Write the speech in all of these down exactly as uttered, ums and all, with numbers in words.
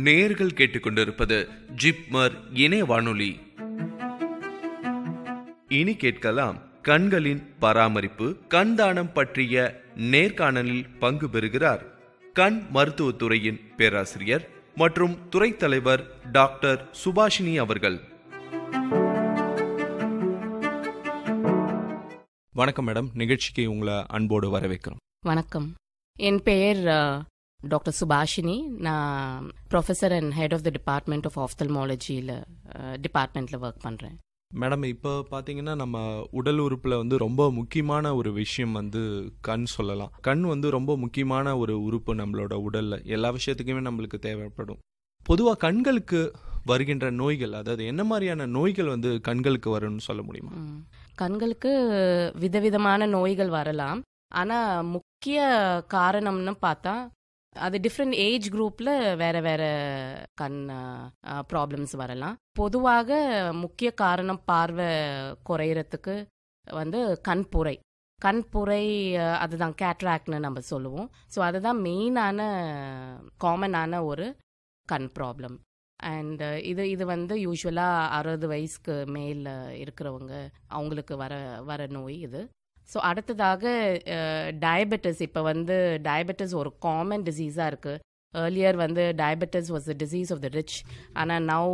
நேயர்கள் கேட்டுக்கொண்டிருப்பது ஜிப்மர் இணைய வானொலி. இனி கேட்கலாம் கண்களின் பராமரிப்பு, கண் தானம் பற்றிய நேர்காணலில் பங்கு பெறுகிறார் கண் மருத்துவத்துறையின் பேராசிரியர் மற்றும் துறை தலைவர் டாக்டர் சுபாஷினி அவர்கள். வணக்கம் மேடம், நிகழ்ச்சிக்கு உங்களை அன்போடு வரவேற்கிறோம். வணக்கம், என் பெயர் டாக்டர் சுபாஷினி. நான் professor and head of the department of ஆஃப்தல்மாலஜியில் டிபார்ட்மெண்ட்டில் ஒர்க் பண்ணுறேன். மேடம், இப்போ பார்த்தீங்கன்னா நம்ம உடல் உறுப்பில் வந்து ரொம்ப முக்கியமான ஒரு விஷயம் வந்து கண் சொல்லலாம். கண் வந்து ரொம்ப முக்கியமான ஒரு உறுப்பு நம்மளோட உடலில். எல்லா விஷயத்துக்குமே நம்மளுக்கு தேவைப்படும். பொதுவாக கண்களுக்கு வருகின்ற நோய்கள், அதாவது என்ன மாதிரியான நோய்கள் வந்து கண்களுக்கு வரும்னு சொல்ல முடியுமா? கண்களுக்கு விதவிதமான நோய்கள் வரலாம். ஆனால் முக்கிய காரணம்னு பார்த்தா அது டிஃப்ரெண்ட் ஏஜ் குரூப்பில் வேறு வேறு கண் ப்ராப்ளம்ஸ் வரலாம். பொதுவாக முக்கிய காரணம் பார்வை குறையிறதுக்கு வந்து கண்புரை. கண்புரை அதுதான் கேட்ராக்ட்னு நம்ம சொல்லுவோம். ஸோ அதுதான் மெயினான காமனான ஒரு கண் ப்ராப்ளம். அண்ட் இது இது வந்து யூஸ்வலாக அறுபது வயசுக்கு மேலே இருக்கிறவங்க அவங்களுக்கு வர வர நோய் இது. ஸோ அடுத்ததாக டயபெட்டிஸ். இப்போ வந்து டயபெட்டிஸ் ஒரு காமன் டிசீஸாக இருக்குது. ஏர்லியர் வந்து diabetes was the disease of the rich. ஆனால் நவ்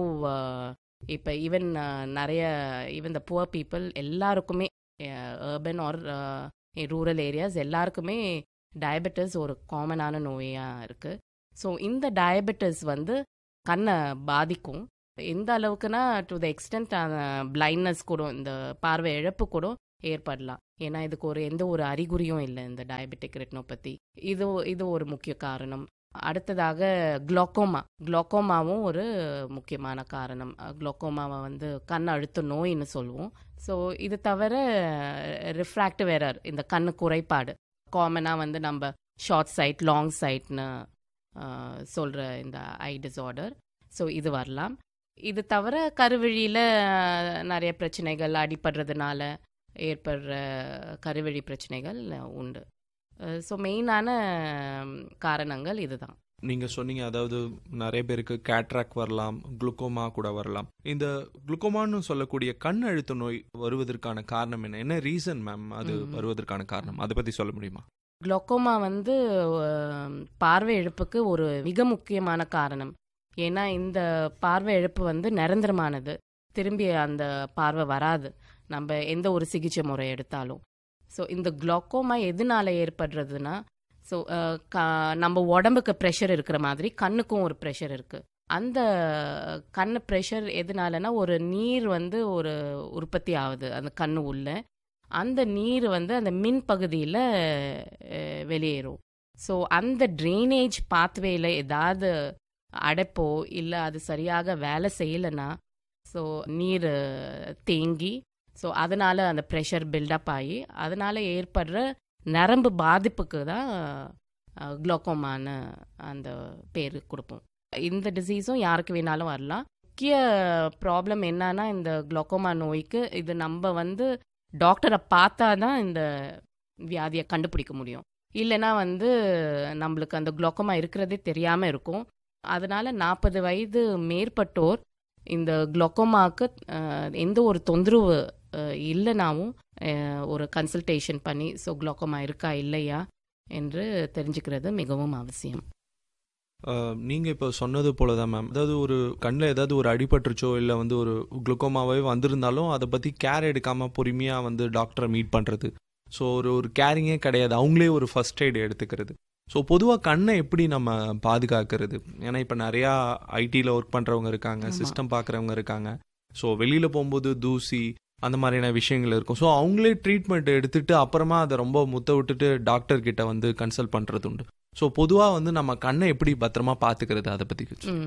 இப்போ ஈவன் நிறைய ஈவன் த புவர் பீப்புள் எல்லாருக்குமே, அர்பன் ஆர் ரூரல் ஏரியாஸ் எல்லாருக்குமே டயபெட்டிஸ் ஒரு காமனான நோயாக இருக்குது. ஸோ இந்த டயபெட்டிஸ் வந்து கண்ணை பாதிக்கும். எந்த அளவுக்குன்னா டு த எக்ஸ்டென்ட் பிளைண்ட்னஸ் கூட, இந்த பார்வை இழப்பு கூட ஏற்படலாம். ஏன்னா இதுக்கு ஒரு எந்த ஒரு அறிகுறியும் இல்லை இந்த டயபெட்டிக் ரெட்டினோபதி. இது இது ஒரு முக்கிய காரணம். அடுத்ததாக குளோக்கோமா. குளோக்கோமாவும் ஒரு முக்கியமான காரணம். குளோக்கோமாவை வந்து கண் அழுத்த நோயின்னு சொல்லுவோம். ஸோ இது தவிர ரிஃப்ராக்டிவ் எரர், இந்த கண்ணு குறைபாடு, காமனாக வந்து நம்ம ஷார்ட் சைட் லாங் சைட்னு சொல்கிற இந்த ஐ டிஸார்டர். ஸோ இது வரலாம். இது தவிர கருவழியில் நிறைய பிரச்சனைகள், அடிபடுறதுனால ஏற்படுற கருவழி பிரச்சனைகள் உண்டு. ஸோ மெயினான காரணங்கள் இதுதான். நீங்கள் சொன்னீங்க, அதாவது நிறைய பேருக்கு கேட்ராக்ட் வரலாம், குளுக்கோமா கூட வரலாம். இந்த குளுக்கோமான்னு சொல்லக்கூடிய கண் அழுத்த நோய் வருவதற்கான காரணம் என்ன? என்ன ரீசன் மேம் அது வருவதற்கான காரணம்? அதை பற்றி சொல்ல முடியுமா? குளோக்கோமா வந்து பார்வை இழப்புக்கு ஒரு மிக முக்கியமான காரணம். ஏன்னா இந்த பார்வை இழப்பு வந்து நிரந்தரமானது. திரும்பி அந்த பார்வை வராது நம்ம எந்த ஒரு சிகிச்சை முறை எடுத்தாலும். ஸோ இந்த குளோக்கோமா எதனால ஏற்படுறதுன்னா, ஸோ நம்ம உடம்புக்கு ப்ரெஷர் இருக்கிற மாதிரி கண்ணுக்கும் ஒரு ப்ரெஷர் இருக்குது. அந்த கண்ணு ப்ரெஷர் எதனாலனா, ஒரு நீர் வந்து ஒரு உற்பத்தி ஆகுது அந்த கண்ணு உள்ள. அந்த நீர் வந்து அந்த மின் பகுதியில் வெளியேறும். ஸோ அந்த ட்ரைனேஜ் பாத்வேயில் ஏதாவது அடைப்போ இல்லை அது சரியாக வேலை செய்யலைன்னா, ஸோ நீர் தேங்கி, ஸோ அதனால் அந்த ப்ரெஷர் பில்டப் ஆகி அதனால் ஏற்படுற நரம்பு பாதிப்புக்கு தான் குளோக்கோமான அந்த பேர் கொடுப்போம். இந்த டிசீஸும் யாருக்கு வேணாலும் வரலாம். முக்கிய ப்ராப்ளம் என்னன்னா, இந்த குளோக்கோமா நோய்க்கு இது நம்ம வந்து டாக்டரை பார்த்தா தான் இந்த வியாதியை கண்டுபிடிக்க முடியும். இல்லைன்னா வந்து நம்மளுக்கு அந்த குளோக்கோமா இருக்கிறதே தெரியாமல் இருக்கும். அதனால் நாற்பது வயது மேற்பட்டோர் இந்த குளோக்கோமாவுக்கு எந்த ஒரு தொந்தரவு இல்லைனாவும் ஒரு கன்சல்டேஷன் பண்ணி ஸோ குளோக்கோமா இருக்கா இல்லையா என்று தெரிஞ்சுக்கிறது மிகவும் அவசியம். நீங்கள் இப்போ சொன்னது போல தான் மேம், அதாவது ஒரு கண்ணில் ஏதாவது ஒரு அடிபட்டுருச்சோ இல்லை வந்து ஒரு குளுக்கோமாவே வந்திருந்தாலும் அதை பற்றி கேர் எடுக்காமல் பொறுமையாக வந்து டாக்டரை மீட் பண்ணுறது. ஸோ ஒரு ஒரு கேரிங்கே கிடையாது, அவங்களே ஒரு ஃபர்ஸ்ட் எய்டு எடுத்துக்கிறது. ஸோ பொதுவாக கண்ணை எப்படி நம்ம பாதுகாக்கிறது? ஏன்னா இப்போ நிறையா ஐடியில் ஒர்க் பண்ணுறவங்க இருக்காங்க, சிஸ்டம் பார்க்குறவங்க இருக்காங்க. ஸோ வெளியில் போகும்போது தூசி அந்த மாதிரியான விஷயங்கள் இருக்கும். ஸோ அவங்களே ட்ரீட்மெண்ட் எடுத்துகிட்டு அப்புறமா அதை ரொம்ப முத்த விட்டுட்டு டாக்டர்கிட்ட வந்து கன்சல்ட் பண்ணுறது உண்டு. ஸோ பொதுவாக வந்து நம்ம கண்ணை எப்படி பத்திரமா பார்த்துக்கிறது, அதை பற்றி?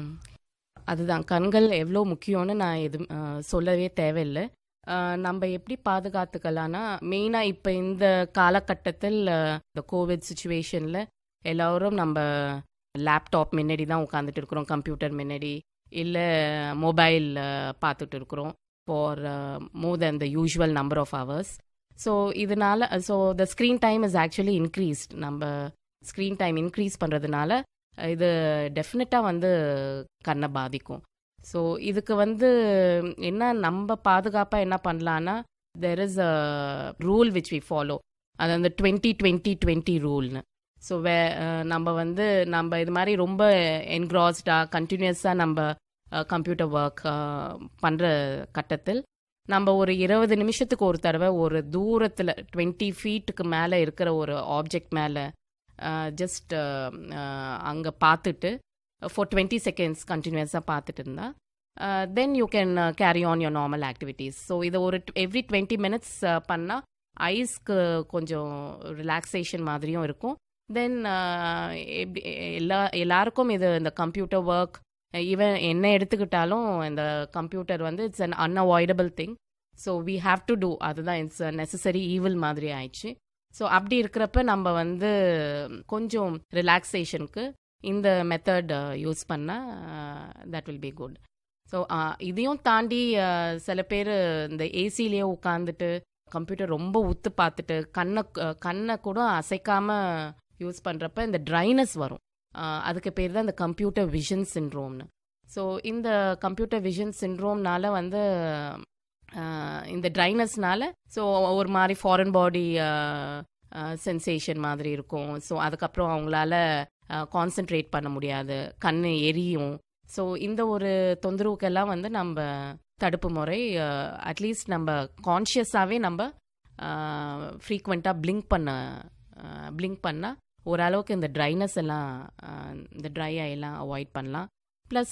அதுதான், கண்கள் எவ்வளோ முக்கியம்னு நான் எது சொல்லவே தேவையில்லை. நம்ம எப்படி பாதுகாத்துக்கலான்னா, மெயினாக இப்போ இந்த காலகட்டத்தில் இந்த கோவிட் சுச்சுவேஷனில் எல்லோரும் நம்ம லேப்டாப் முன்னாடி தான் உட்காந்துட்டு இருக்கிறோம், கம்ப்யூட்டர் முன்னாடி இல்லை மொபைல் பார்த்துட்டு இருக்கிறோம் for more then the usual number of hours. So இதனால so the screen time is actually increased. நம்ம ஸ்க்ரீன் டைம் இன்க்ரீஸ் பண்ணுறதுனால இது டெஃபினட்டாக வந்து கண்ணை பாதிக்கும். ஸோ இதுக்கு வந்து என்ன நம்ம பாதுகாப்பாக என்ன பண்ணலான்னா, there is a rule which we follow. அது அந்த டுவெண்ட்டி டுவெண்ட்டி டுவெண்ட்டி ரூல்னு. ஸோ வே நம்ம வந்து நம்ம இது மாதிரி ரொம்ப என்க்ராஸ்டாக கண்டினியூஸாக நம்ம கம்ப்யூட்டர் ஒர்க் பண்ணுற கட்டத்தில் நம்ம ஒரு இருபது நிமிஷத்துக்கு ஒரு தடவை ஒரு தூரத்தில் டுவெண்ட்டி ஃபீட்டுக்கு மேலே இருக்கிற ஒரு ஆப்ஜெக்ட் மேலே ஜஸ்ட் அங்கே பார்த்துட்டு ஃபார் டுவெண்ட்டி செகண்ட்ஸ் கண்டினியூஸாக பார்த்துட்டு இருந்தால் then you can carry on your normal activities. So இதை ஒரு எவ்ரி டுவெண்ட்டி மினிட்ஸ் பண்ணால் ஐஸ்க்கு கொஞ்சம் ரிலாக்ஸேஷன் மாதிரியும் இருக்கும். தென் எப்படி எல்லா எல்லாருக்கும் இது இந்த கம்ப்யூட்டர் ஒர்க் ஈவன் என்ன எடுத்துக்கிட்டாலும் இந்த கம்ப்யூட்டர் வந்து it's an unavoidable thing. So we have to two, அதுதான் இட்ஸ் நெசசரி ஈவில் மாதிரி ஆயிடுச்சு. ஸோ அப்படி இருக்கிறப்ப நம்ம வந்து கொஞ்சம் ரிலாக்ஸேஷனுக்கு இந்த மெத்தட் யூஸ் பண்ணால் that will be good. So இதையும் தாண்டி சில பேர் இந்த ஏசிலேயே உட்காந்துட்டு கம்ப்யூட்டர் ரொம்ப உத்து பார்த்துட்டு கண்ணை கண்ணை கூட அசைக்காமல் யூஸ் பண்ணுறப்ப இந்த ட்ரைனஸ் வரும். அதுக்கு பேர் தான் இந்த கம்ப்யூட்டர் விஷன் சிண்ட்ரோம்னு. ஸோ இந்த கம்ப்யூட்டர் விஷன் சிண்ட்ரோம்னால வந்து இந்த ட்ரைனஸ்னால ஸோ ஒரு மாதிரி ஃபாரின் பாடி சென்சேஷன் மாதிரி இருக்கும். ஸோ அதுக்கப்புறம் அவங்களால கான்சென்ட்ரேட் பண்ண முடியாது, கண் எரியும். ஸோ இந்த ஒரு தொந்தரவுக்கெல்லாம் வந்து நம்ம தடுப்பு முறை அட்லீஸ்ட் நம்ம கான்ஷியஸாகவே நம்ம ஃப்ரீக்வெண்ட்டாக பிளிங்க் பண்ண பிளிங்க் பண்ணால் ஓரளவுக்கு இந்த ட்ரைனஸ் எல்லாம் இந்த ட்ரை ஆயெல்லாம் அவாய்ட் பண்ணலாம். Plus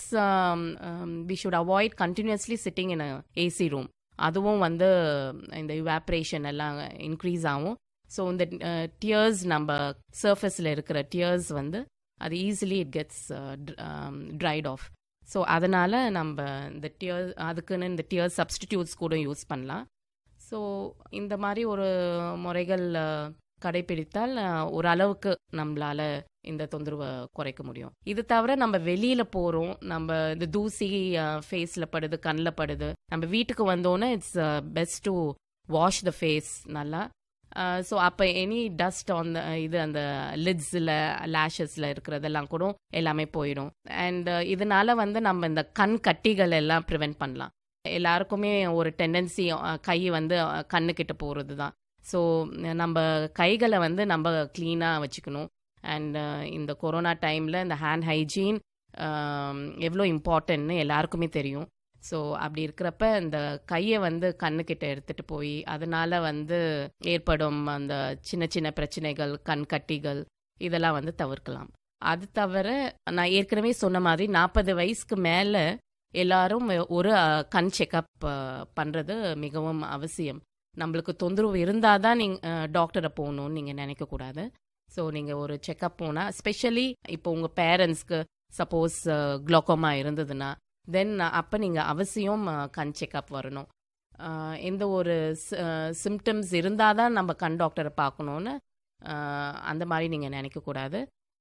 we should avoid continuously sitting in AC room. அதுவும் வந்து இந்த இவாப்ரேஷன் எல்லாம் இன்க்ரீஸ் ஆகும். ஸோ இந்த டியர்ஸ் நம்ம சர்ஃபேஸில் இருக்கிற டியர்ஸ் வந்து அது easily it gets tried of. So அதனால் நம்ம இந்த டியர் அதுக்குன்னு இந்த டியர் சப்ஸ்டிடியூட்ஸ் கூட யூஸ் பண்ணலாம். ஸோ இந்த மாதிரி ஒரு முறைகள் கடைப்பிடித்தால் ஓரளவுக்கு நம்மளால் இந்த தொந்தரவை குறைக்க முடியும். இது தவிர நம்ம வெளியில் போகிறோம், நம்ம இந்த தூசி ஃபேஸில் படுது, கண்ணில் படுது, நம்ம வீட்டுக்கு வந்தோன்னே it's best to wash the face நல்லா. ஸோ அப்போ எனி டஸ்ட் ஆன் த இது அந்த லிட்ஸில் லேஷஸில் இருக்கிறதெல்லாம் கூட எல்லாமே போயிடும். அண்ட் இதனால வந்து நம்ம இந்த கண் கட்டிகள் எல்லாம் ப்ரிவெண்ட் பண்ணலாம். எல்லாருக்குமே ஒரு டெண்டன்சி கை வந்து கண்ணுக்கிட்ட போகிறது தான். ஸோ நம்ம கைகளை வந்து நம்ம க்ளீனாக வச்சுக்கணும். அண்ட் இந்த கொரோனா டைமில் இந்த ஹேண்ட் ஹைஜீன் எவ்வளோ இம்பார்ட்டன்ட்னு எல்லாருக்குமே தெரியும். ஸோ அப்படி இருக்கிறப்ப இந்த கையை வந்து கண்ணுக்கிட்ட எடுத்துகிட்டு போய் அதனால் வந்து ஏற்படும் அந்த சின்ன சின்ன பிரச்சனைகள், கண் கட்டிகள் இதெல்லாம் வந்து தவிர்க்கலாம். அது தவிர நான் ஏற்கனவே சொன்ன மாதிரி நாற்பது வயசுக்கு மேலே எல்லாரும் ஒரு கண் செக்கப் பண்ணுறது மிகவும் அவசியம். நம்மளுக்கு தொந்தரவு இருந்தால் தான் நீங்கள் டாக்டரை போகணுன்னு நீங்கள் நினைக்கக்கூடாது. ஸோ நீங்கள் ஒரு செக்கப் போனால், ஸ்பெஷலி இப்போ உங்கள் பேரண்ட்ஸ்க்கு சப்போஸ் குளோக்கோமா இருந்ததுன்னா தென் அப்போ நீங்கள் அவசியம் கண் செக்கப் வரணும். எந்த ஒரு சிம்டம்ஸ் இருந்தால் தான் நம்ம கண் டாக்டரை பார்க்கணுன்னு அந்த மாதிரி நீங்கள் நினைக்கக்கூடாது.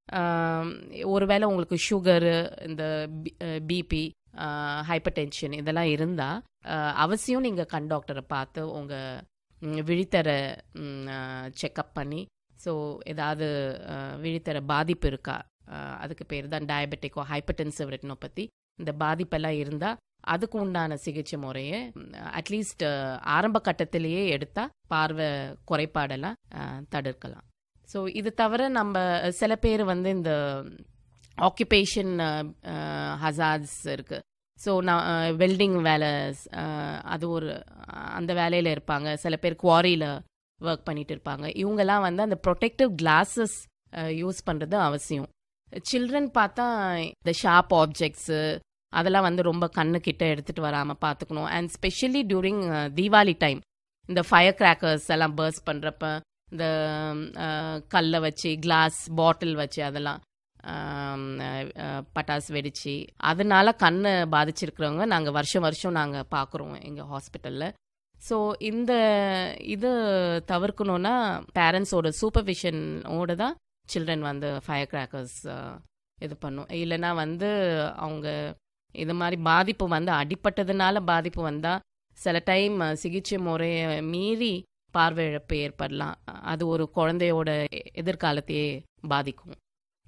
ஒருவேளை உங்களுக்கு சுகரு, இந்த பிபி, ஹைப்பர் டென்ஷன் இதெல்லாம் இருந்தால் அவசியம் நீங்கள் கண் டாக்டரை பார்த்து உங்கள் விழித்தர செக்கப் பண்ணி, ஸோ ஏதாவது விழித்தர பாதிப்பு இருக்கா, அதுக்கு பேர் தான் டயபெட்டிக்கோ ஹைப்பர்டென்சிவ் ரெட்டினோபதி, இந்த பாதிப்பெல்லாம் இருந்தால் அதுக்கு உண்டான சிகிச்சை முறையை அட்லீஸ்ட் ஆரம்ப கட்டத்திலேயே எடுத்தால் பார்வை குறைபாடெல்லாம் தடுக்கலாம். ஸோ இது தவிர நம்ம சில பேர் வந்து இந்த ஆக்குபேஷன் ஹசார்ட்ஸ் இருக்குது. ஸோ நான் வெல்டிங் வேலை அது ஒரு அந்த வேலையில் இருப்பாங்க. சில பேர் குவாரியில் ஒர்க் பண்ணிட்டு இருப்பாங்க. இவங்கெல்லாம் வந்து அந்த ப்ரொடெக்டிவ் கிளாஸஸ் யூஸ் பண்ணுறது அவசியம். சில்ட்ரன் பார்த்தா இந்த ஷார்ப் ஆப்ஜெக்ட்ஸு அதெல்லாம் வந்து ரொம்ப கண்ணுக்கிட்ட எடுத்துகிட்டு வராமல் பார்த்துக்கணும். And specially during Deepavali time இந்த ஃபயர் கிராக்கர்ஸ் எல்லாம் பர்ஸ்ட் பண்ணுறப்ப இந்த கல்லை வச்சு, கிளாஸ் பாட்டில் வச்சு அதெல்லாம் பட்டாசு வெடிச்சு அதனால கண்ணை பாதிச்சிருக்கிறவங்க நாங்கள் வருஷம் வருஷம் நாங்கள் பார்க்குறோம் எங்கள் ஹாஸ்பிட்டலில். ஸோ இந்த இது தவிர்க்கணுன்னா பேரண்ட்ஸோட சூப்பர்விஷனோடு தான் சில்ட்ரன் வந்து ஃபயர் கிராக்கர்ஸ் இது பண்ணும். இல்லைன்னா வந்து அவங்க இது மாதிரி பாதிப்பு வந்து அடிப்பட்டதுனால பாதிப்பு வந்தால் சில டைம் சிகிச்சை முறையை மீறி பார்வை இழப்பு ஏற்படலாம். அது ஒரு குழந்தையோட எதிர்காலத்தையே பாதிக்கும்.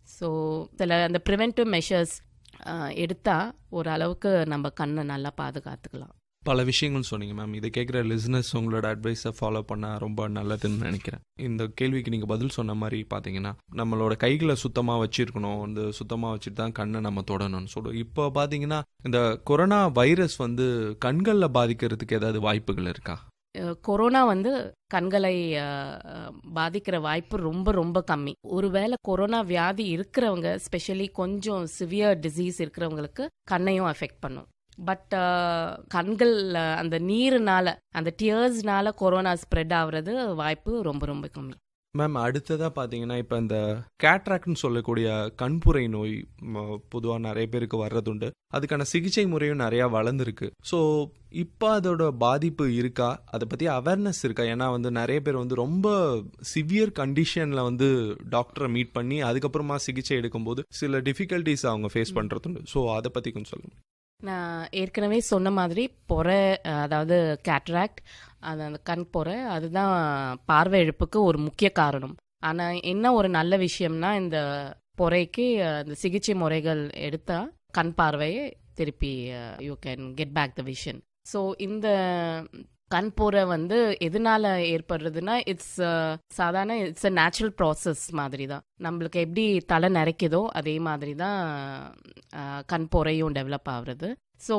ஸோ சில அந்த ப்ரிவென்டிவ் மெஷர்ஸ் எடுத்தால் ஓரளவுக்கு நம்ம கண்ணை நல்லா பாதுகாத்துக்கலாம். பல விஷயங்கள் சொன்னீங்க மேம். இதை கேட்குற லிசனர்ஸ் உங்களோட அட்வைஸை ஃபாலோ பண்ணால் ரொம்ப நல்லதுன்னு நினைக்கிறேன். இந்த கேள்விக்கு நீங்கள் பதில் சொன்ன மாதிரி பார்த்தீங்கன்னா நம்மளோட கைகளை சுத்தமாக வச்சுருக்கணும், வந்து சுத்தமாக வச்சுட்டு தான் கண்ணை நம்ம தொடணும்னு சொல்லுவோம். இப்போ பார்த்தீங்கன்னா இந்த கொரோனா வைரஸ் வந்து கண்களில் பாதிக்கிறதுக்கு ஏதாவது வாய்ப்புகள் இருக்கா? கொரோனா வந்து கண்களை பாதிக்கிற வாய்ப்பு ரொம்ப ரொம்ப கம்மி. ஒருவேளை கொரோனா வியாதி இருக்கிறவங்க, ஸ்பெஷலி கொஞ்சம் சிவியர் டிசீஸ் இருக்கிறவங்களுக்கு கண்ணையும் அஃபெக்ட் பண்ணும். பட் கண்கள் அந்த நீருனால, அந்த டியர்ஸ்னால கொரோனா ஸ்ப்ரெட் ஆகுறது வாய்ப்பு ரொம்ப ரொம்ப கம்மி. மேம், அடுத்ததாக பார்த்தீங்கன்னா இப்போ இந்த கேட்ராக்ட்னு சொல்லக்கூடிய கண்புரை நோய் பொதுவாக நிறைய பேருக்கு வர்றதுண்டு. அதுக்கான சிகிச்சை முறையும் நிறையா வளர்ந்துருக்கு. ஸோ இப்போ அதோட பாதிப்பு இருக்கா, அதை பற்றி அவேர்னஸ் இருக்கா? ஏன்னா வந்து நிறைய பேர் வந்து ரொம்ப சிவியர் கண்டிஷனில் வந்து டாக்டரை மீட் பண்ணி அதுக்கப்புறமா சிகிச்சை எடுக்கும்போது சில டிஃபிகல்ட்டிஸ் அவங்க ஃபேஸ் பண்ணுறதுண்டு. ஸோ அதை பற்றி கொஞ்சம் சொல்லுங்கள். நான் ஏற்கனவே சொன்ன மாதிரி பொறை, அதாவது கேட்ராக்ட், அது அந்த கண் பொறை, அதுதான் பார்வை இழப்புக்கு ஒரு முக்கிய காரணம். ஆனால் என்ன ஒரு நல்ல விஷயம்னா, இந்த பொறைக்கு இந்த சிகிச்சை முறைகள் எடுத்தால் கண் பார்வையை திருப்பி you can get back the vision. So இந்த கண் பொறை வந்து எதனால ஏற்படுறதுன்னா, இட்ஸ் சாதாரண இட்ஸ் அ நேச்சுரல் ப்ராசஸ் மாதிரி தான். நம்மளுக்கு எப்படி தலை நிறைக்குதோ அதே மாதிரி தான் கண் பொறையும் டெவலப் ஆகுறது. ஸோ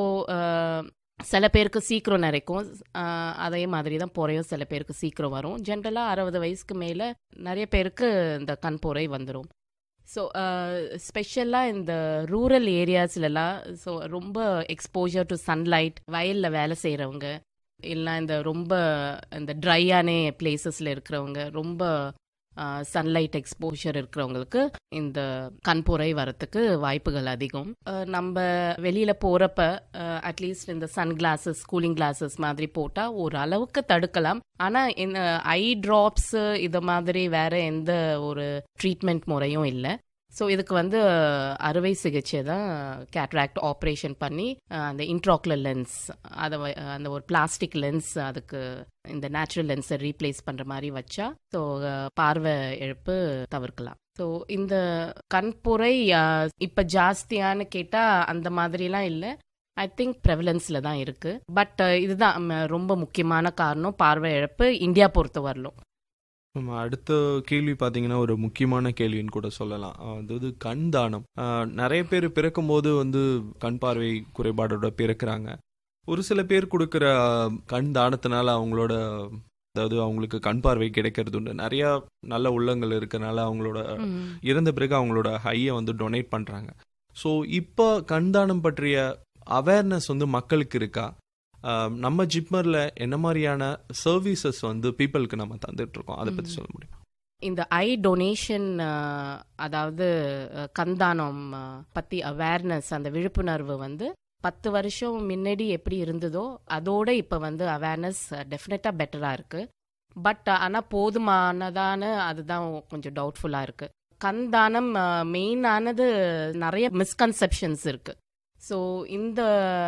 சில பேருக்கு சீக்கிரம் நிறைக்கும், அதே மாதிரி தான் பொறையும் சில பேருக்கு சீக்கிரம் வரும். ஜென்ரலாக அறுபது வயசுக்கு மேலே நிறைய பேருக்கு இந்த கண் பொறை வந்துடும். ஸோ ஸ்பெஷலாக இந்த ரூரல் ஏரியாஸ்லலாம், ஸோ ரொம்ப எக்ஸ்போஜர் டு சன்லைட், வயலில் வேலை செய்கிறவங்க, இல்லை இந்த ரொம்ப இந்த ட்ரையான பிளேசஸில் இருக்கிறவங்க, ரொம்ப சன்லைட் எக்ஸ்போஷர் இருக்கிறவங்களுக்கு இந்த கண்புரை வரத்துக்கு வாய்ப்புகள் அதிகம். நம்ம வெளியில் போகிறப்ப அட்லீஸ்ட் இந்த சன் கிளாஸஸ், கூலிங் கிளாஸஸ் மாதிரி போட்டால் ஒரு அளவுக்கு தடுக்கலாம். ஆனால் இந்த ஐ ட்ராப்ஸு இது மாதிரி வேற எந்த ஒரு ட்ரீட்மெண்ட் முறையும் இல்லை. ஸோ இதுக்கு வந்து அறுவை சிகிச்சை தான், கேட்ராக்ட் ஆப்ரேஷன் பண்ணி அந்த இன்ட்ராக்குலர் லென்ஸ், அதை அந்த ஒரு பிளாஸ்டிக் லென்ஸ், அதுக்கு இந்த நேச்சுரல் லென்ஸை ரீப்ளேஸ் பண்ணுற மாதிரி வச்சா ஸோ பார்வை இழப்பு தவிர்க்கலாம். ஸோ இந்த கண்புரை இப்போ ஜாஸ்தியானு கேட்டால் அந்த மாதிரிலாம் இல்லை. ஐ திங்க் ப்ரெவலன்ஸில் தான் இருக்குது. பட் இதுதான் ரொம்ப முக்கியமான காரணம் பார்வை இழப்பு இந்தியா பொறுத்த வரலும். நம்ம அடுத்த கேள்வி பார்த்தீங்கன்னா ஒரு முக்கியமான கேள்வின்னு கூட சொல்லலாம். அதாவது கண் தானம். நிறைய பேர் பிறக்கும் போது வந்து கண் பார்வை குறைபாடோட பிறக்கிறாங்க. ஒரு சில பேர் கொடுக்குற கண் தானத்தினால அவங்களோட, அதாவது அவங்களுக்கு கண் பார்வை கிடைக்கிறது உண்டு. நிறையா நல்ல உள்ளங்கள் இருக்கிறனால அவங்களோட இறந்த பிறகு அவங்களோட ஹையை வந்து டொனேட் பண்ணுறாங்க. ஸோ இப்போ கண் தானம் பற்றிய அவேர்னஸ் வந்து மக்களுக்கு இருக்கா? நம்ம ஜிப்மரில் என்ன மாதிரியான சர்வீசஸ் வந்து பீப்புளுக்கு நம்ம தந்துட்டு இருக்கோம், அதை பற்றி சொல்ல முடியும்? இந்த ஐ டொனேஷன், அதாவது கண்தானம் பற்றி அவேர்னஸ், அந்த விழிப்புணர்வு வந்து பத்து வருஷம் முன்னாடி எப்படி இருந்ததோ அதோட இப்போ வந்து அவேர்னஸ் டெஃபினட்டாக பெட்டராக இருக்குது. பட் ஆனால் போதுமானதான அதுதான் கொஞ்சம் டவுட்ஃபுல்லாக இருக்குது. கண்தானம் மெயினானது நிறைய மிஸ்கன்செப்ஷன்ஸ் இருக்குது. ஸோ இந்த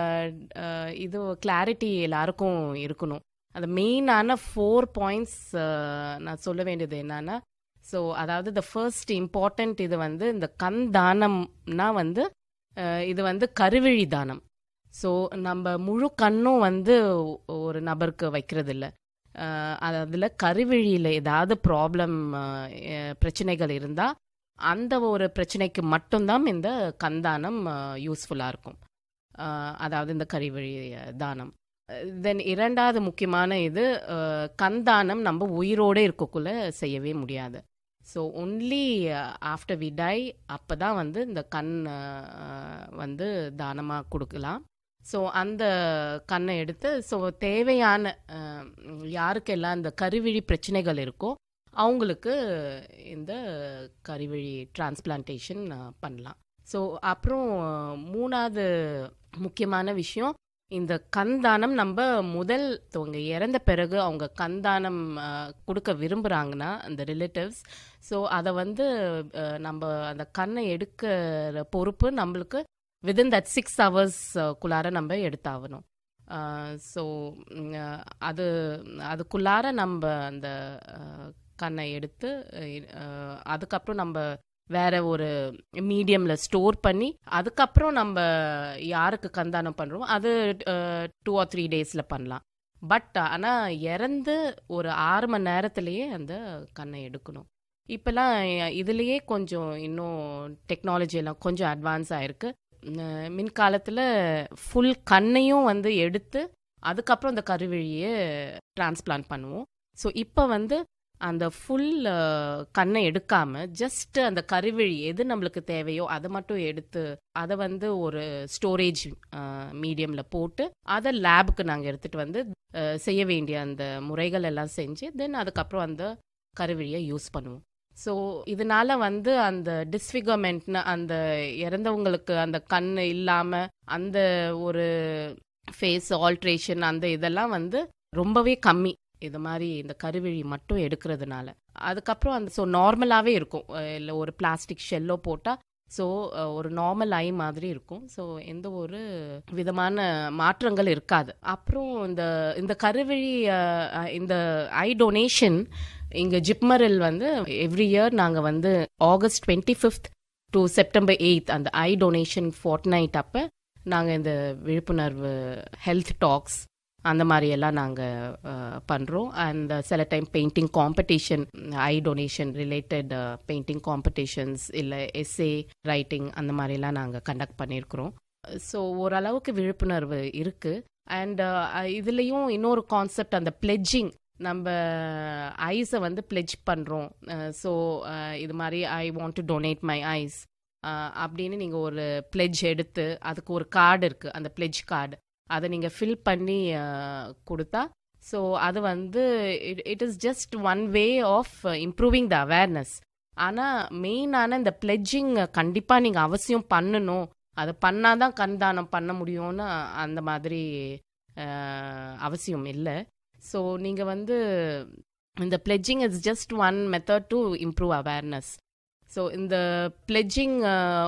இது கிளாரிட்டி எல்லாருக்கும் இருக்கணும். அந்த மெயினான ஃபோர் பாயிண்ட்ஸ் நான் சொல்ல வேண்டியது என்னன்னா, ஸோ அதாவது த ஃபர்ஸ்ட் இம்பார்ட்டண்ட் இது வந்து இந்த கண் தானம்னா வந்து இது வந்து கருவிழி தானம். ஸோ நம்ம முழு கண்ணும் வந்து ஒரு நபருக்கு வைக்கிறது இல்லை. அதில் கருவிழியில் ஏதாவது ப்ராப்ளம், பிரச்சனைகள் இருந்தால் அந்த ஒரு பிரச்சனைக்கு மட்டும்தான் இந்த கண்தானம் யூஸ்ஃபுல்லாக இருக்கும். அதாவது இந்த கருவிழி தானம். தென் இரண்டாவது முக்கியமான இது, கண்தானம் நம்ம உயிரோடு இருக்கக்குள்ள செய்யவே முடியாது. So only after we tie அப்போ தான் வந்து இந்த கண் வந்து தானமாக கொடுக்கலாம். ஸோ அந்த கண்ணை எடுத்து, ஸோ தேவையான யாருக்கெல்லாம் இந்த கருவிழி பிரச்சனைகள் இருக்கோ அவங்களுக்கு இந்த கருவிழி டிரான்ஸ்பிளான்டேஷன் பண்ணலாம். ஸோ அப்புறம் மூணாவது முக்கியமான விஷயம், இந்த கண்தானம் நம்ம முதல் அவங்க இறந்த பிறகு அவங்க கண்தானம் கொடுக்க விரும்புகிறாங்கன்னா அந்த ரிலேட்டிவ்ஸ், ஸோ அதை வந்து நம்ம அந்த கண்ணை எடுக்கிற பொறுப்பு நம்மளுக்கு வித்தின் தட் சிக்ஸ் ஹவர்ஸ்க்குள்ளார நம்ம எடுத்தாகணும். ஸோ அது அதுக்குள்ளார நம்ம அந்த கண்ணை எடுத்து அதுக்கப்புறம் நம்ம வேற ஒரு மீடியம்ல ஸ்டோர் பண்ணி அதுக்கப்புறம் நம்ம யாருக்கு கந்தானம் பண்றோம் அது டூ ஆர் த்ரீ டேஸ்ல பண்ணலாம். பட் ஆனா இறந்து ஒரு ஆறு மணி நேரத்திலேயே அந்த கண்ணை எடுக்கணும். இப்பெல்லாம் இதுலயே கொஞ்சம் இன்னும் டெக்னாலஜி எல்லாம் கொஞ்சம் அட்வான்ஸ் ஆயிருக்கு. அஹ் மின்காலத்துல ஃபுல் கண்ணையும் வந்து எடுத்து அதுக்கப்புறம் அந்த கருவிழியை டிரான்ஸ்பிளான்ட் பண்ணுவோம். ஸோ இப்போ வந்து அந்த ஃபுல் கண்ணை எடுக்காம ஜஸ்ட் அந்த கருவிழி எது நம்மளுக்கு தேவையோ அதை மட்டும் எடுத்து அதை வந்து ஒரு ஸ்டோரேஜ் மீடியம்ல போட்டு அதை லேபுக்கு நாங்கள் எடுத்துட்டு வந்து அஹ், செய்ய வேண்டிய அந்த முறைகள் எல்லாம் செஞ்சு தென் அதுக்கப்புறம் அந்த கருவிழியை யூஸ் பண்ணுவோம். ஸோ இதனால வந்து அந்த டிஸ்ஃபிகர்மெண்ட்னு அந்த இறந்தவங்களுக்கு அந்த கண் இல்லாம அந்த ஒரு ஃபேஸ் ஆல்ட்ரேஷன் அந்த இதெல்லாம் வந்து ரொம்பவே கம்மி இது மாதிரி இந்த கருவிழி மட்டும் எடுக்கிறதுனால. அதுக்கப்புறம் அந்த ஸோ நார்மலாகவே இருக்கும், இல்லை ஒரு பிளாஸ்டிக் ஷெல்லோ போட்டால் ஸோ ஒரு நார்மல் ஐ மாதிரி இருக்கும். ஸோ எந்த ஒரு விதமான மாற்றங்கள் இருக்காது. அப்புறம் இந்த இந்த கருவிழி அஹ், இந்த ஐ டொனேஷன் இங்கே ஜிப்மரில் வந்து எவ்ரி இயர் நாங்கள் வந்து August twenty fifth to September eighth அந்த ஐ டொனேஷன் ஃபோர்ட் நைட் அப்போ நாங்கள் இந்த விழிப்புணர்வு ஹெல்த் டாக்ஸ் அந்த மாதிரி எல்லாம் நாங்கள் பண்ணுறோம். அண்ட் சில டைம் பெயிண்டிங் காம்படிஷன் ஐ டொனேஷன் ரிலேட்டட் பெயிண்டிங் காம்படிஷன்ஸ் இல்லை எஸ்ஏ ரைட்டிங் அந்த மாதிரிலாம் நாங்கள் கண்டக்ட் பண்ணியிருக்கிறோம். ஸோ ஓரளவுக்கு விழிப்புணர்வு இருக்குது. அண்ட் இதுலேயும் இன்னொரு கான்செப்ட் அந்த பிளெட்ஜிங், நம்ம ஐஸை வந்து பிளெட்ஜ் பண்ணுறோம். ஸோ இது மாதிரி I want to donate my ice அப்படின்னு நீங்கள் ஒரு பிளெட்ஜ் எடுத்து அதுக்கு ஒரு கார்டு இருக்குது, அந்த பிளெட்ஜ் கார்டு அதை நீங்கள் ஃபில் பண்ணி அஹ், கொடுத்தா ஸோ அது வந்து it is just one way of improving the awareness. ஆனால் மெயினான இந்த பிளெட்ஜிங் கண்டிப்பாக நீங்கள் அவசியம் பண்ணணும், அதை பண்ணாதான் கண் தானம் பண்ண முடியும்னு அந்த மாதிரி அஹ், அவசியம் இல்லை. ஸோ நீங்கள் வந்து இந்த pledging is just one method to improve awareness. So இந்த பிளெட்ஜிங்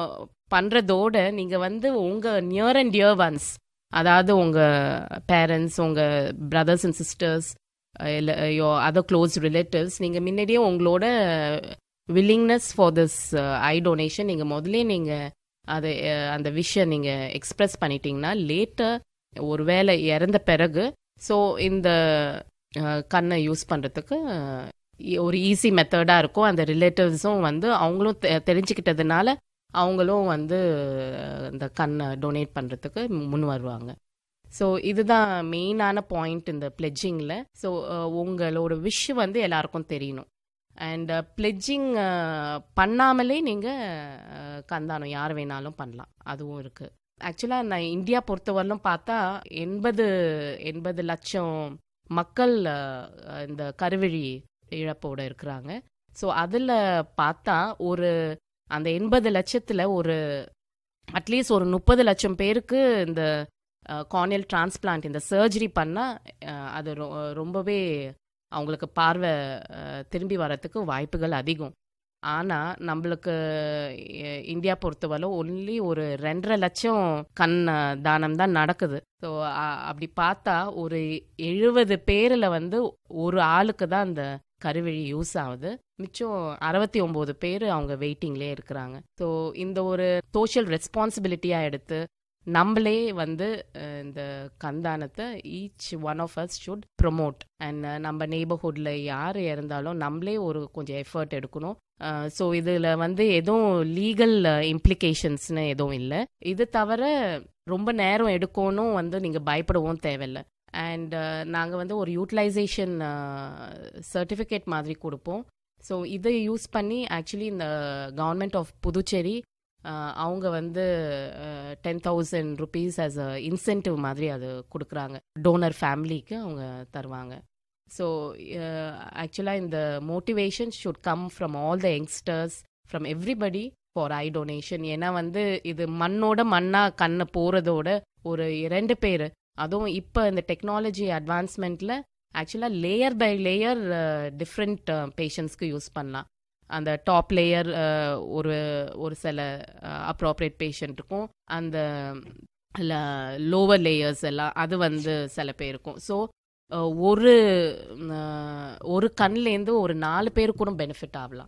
பண்ணுறதோட நீங்கள் வந்து உங்கள் நியர் அண்ட் டியர் ஒன்ஸ், அதாவது உங்கள் பேரண்ட்ஸ், உங்கள் பிரதர்ஸ் அண்ட் சிஸ்டர்ஸ், இல்லை யோ அதர் க்ளோஸ் ரிலேட்டிவ்ஸ், நீங்கள் முன்னாடியே உங்களோட willingness for this I donation நீங்கள் முதல்ல நீங்கள் அதை அஹ், அந்த விஷயம் நீங்கள் எக்ஸ்ப்ரெஸ் பண்ணிட்டீங்கன்னா லேட்டர் ஒரு வேளை இறந்த பிறகு ஸோ இந்த அஹ், கண்ணை யூஸ் பண்ணுறதுக்கு ஒரு ஈஸி மெத்தடாக இருக்கும். அந்த ரிலேட்டிவ்ஸும் வந்து அவங்களும் தெ- தெரிஞ்சுக்கிட்டதுனால அவங்களும் வந்து அஹ், இந்த கண்ணை டொனேட் பண்ணுறதுக்கு முன் வருவாங்க. ஸோ இதுதான் மெயினான பாயிண்ட் இந்த பிளெட்ஜிங்கில். ஸோ உங்களோட விஷ் வந்து எல்லாருக்கும் தெரியணும். அண்ட் பிளெட்ஜிங் பண்ணாமலே நீங்கள் கந்தானம் யார் வேணாலும் பண்ணலாம், அதுவும் இருக்குது. ஆக்சுவலாக நான் இந்தியா பொறுத்தவரையிலும் பார்த்தா எண்பது எண்பது லட்சம் மக்கள் அஹ், இந்த கருவிழி இழப்போட இருக்கிறாங்க. ஸோ அதில் பார்த்தா ஒரு அந்த எண்பது லட்சத்தில் ஒரு அட்லீஸ்ட் ஒரு முப்பது லட்சம் பேருக்கு இந்த கார்னியல் டிரான்ஸ்பிளான்ட் இந்த சர்ஜரி பண்ணால் அது ரொ- ரொம்பவே அவங்களுக்கு பார்வை அஹ், திரும்பி வரத்துக்கு வாய்ப்புகள் அதிகம். ஆனால் நம்மளுக்கு அஹ், இந்தியா பொறுத்தவரை ஒன்லி ஒரு ரெண்டரை லட்சம் கண் அஹ், தானம் தான் நடக்குது. ஸோ அப்படி பார்த்தா ஒரு எழுபது பேரில் வந்து ஒரு ஆளுக்கு தான் அந்த கருவிழி யூஸ் ஆகுது, மிச்சம் அறுபத்தி ஒம்பது பேர் அவங்க வெயிட்டிங்லேயே இருக்கிறாங்க. ஸோ இந்த ஒரு சோஷியல் ரெஸ்பான்சிபிலிட்டியாக எடுத்து நம்மளே வந்து அஹ், இந்த கந்தானத்தை each one of us should promote. And நம்ம நெய்பர்ஹுட்டில் யார் இருந்தாலும் நம்மளே ஒரு கொஞ்சம் எஃபர்ட் எடுக்கணும். ஸோ இதில் வந்து எதுவும் லீகல் இம்ப்ளிகேஷன்ஸ்னு எதுவும் இல்லை. இது தவிர ரொம்ப நேரம் எடுக்கணும் வந்து நீங்கள் பயப்படவும் தேவையில்லை. அண்ட் நாங்கள் வந்து ஒரு யூட்டிலைசேஷன் சர்டிஃபிகேட் மாதிரி கொடுப்போம். ஸோ இதை யூஸ் பண்ணி ஆக்சுவலி இந்த கவர்மெண்ட் ஆஃப் புதுச்சேரி அஹ், அவங்க வந்து ten thousand rupees as a incentive மாதிரி அது கொடுக்குறாங்க, டோனர் ஃபேமிலிக்கு அவங்க தருவாங்க. ஸோ ஆக்சுவலாக இந்த motivation should come from all the youngsters, from everybody for I donation. ஏன்னா வந்து இது மண்ணோட மண்ணாக கண்ணை போகிறதோட ஒரு இரண்டு பேர், அதுவும் இப்போ இந்த டெக்னாலஜி அட்வான்ஸ்மெண்ட்டில் ஆக்சுவலாக லேயர் பை லேயர் டிஃப்ரெண்ட் பேஷண்ட்ஸ்க்கு யூஸ் பண்ணலாம். அந்த டாப் லேயர் ஒரு ஒரு சில அப்ராப்ரியேட் பேஷண்ட்டுக்கும், அந்த லோவர் லேயர்ஸ் எல்லாம் அது வந்து சில பேருக்கும். ஸோ ஒரு அஹ், ஒரு கண்லேருந்து ஒரு நாலு பேருக்கு கூட பெனிஃபிட் ஆகலாம்.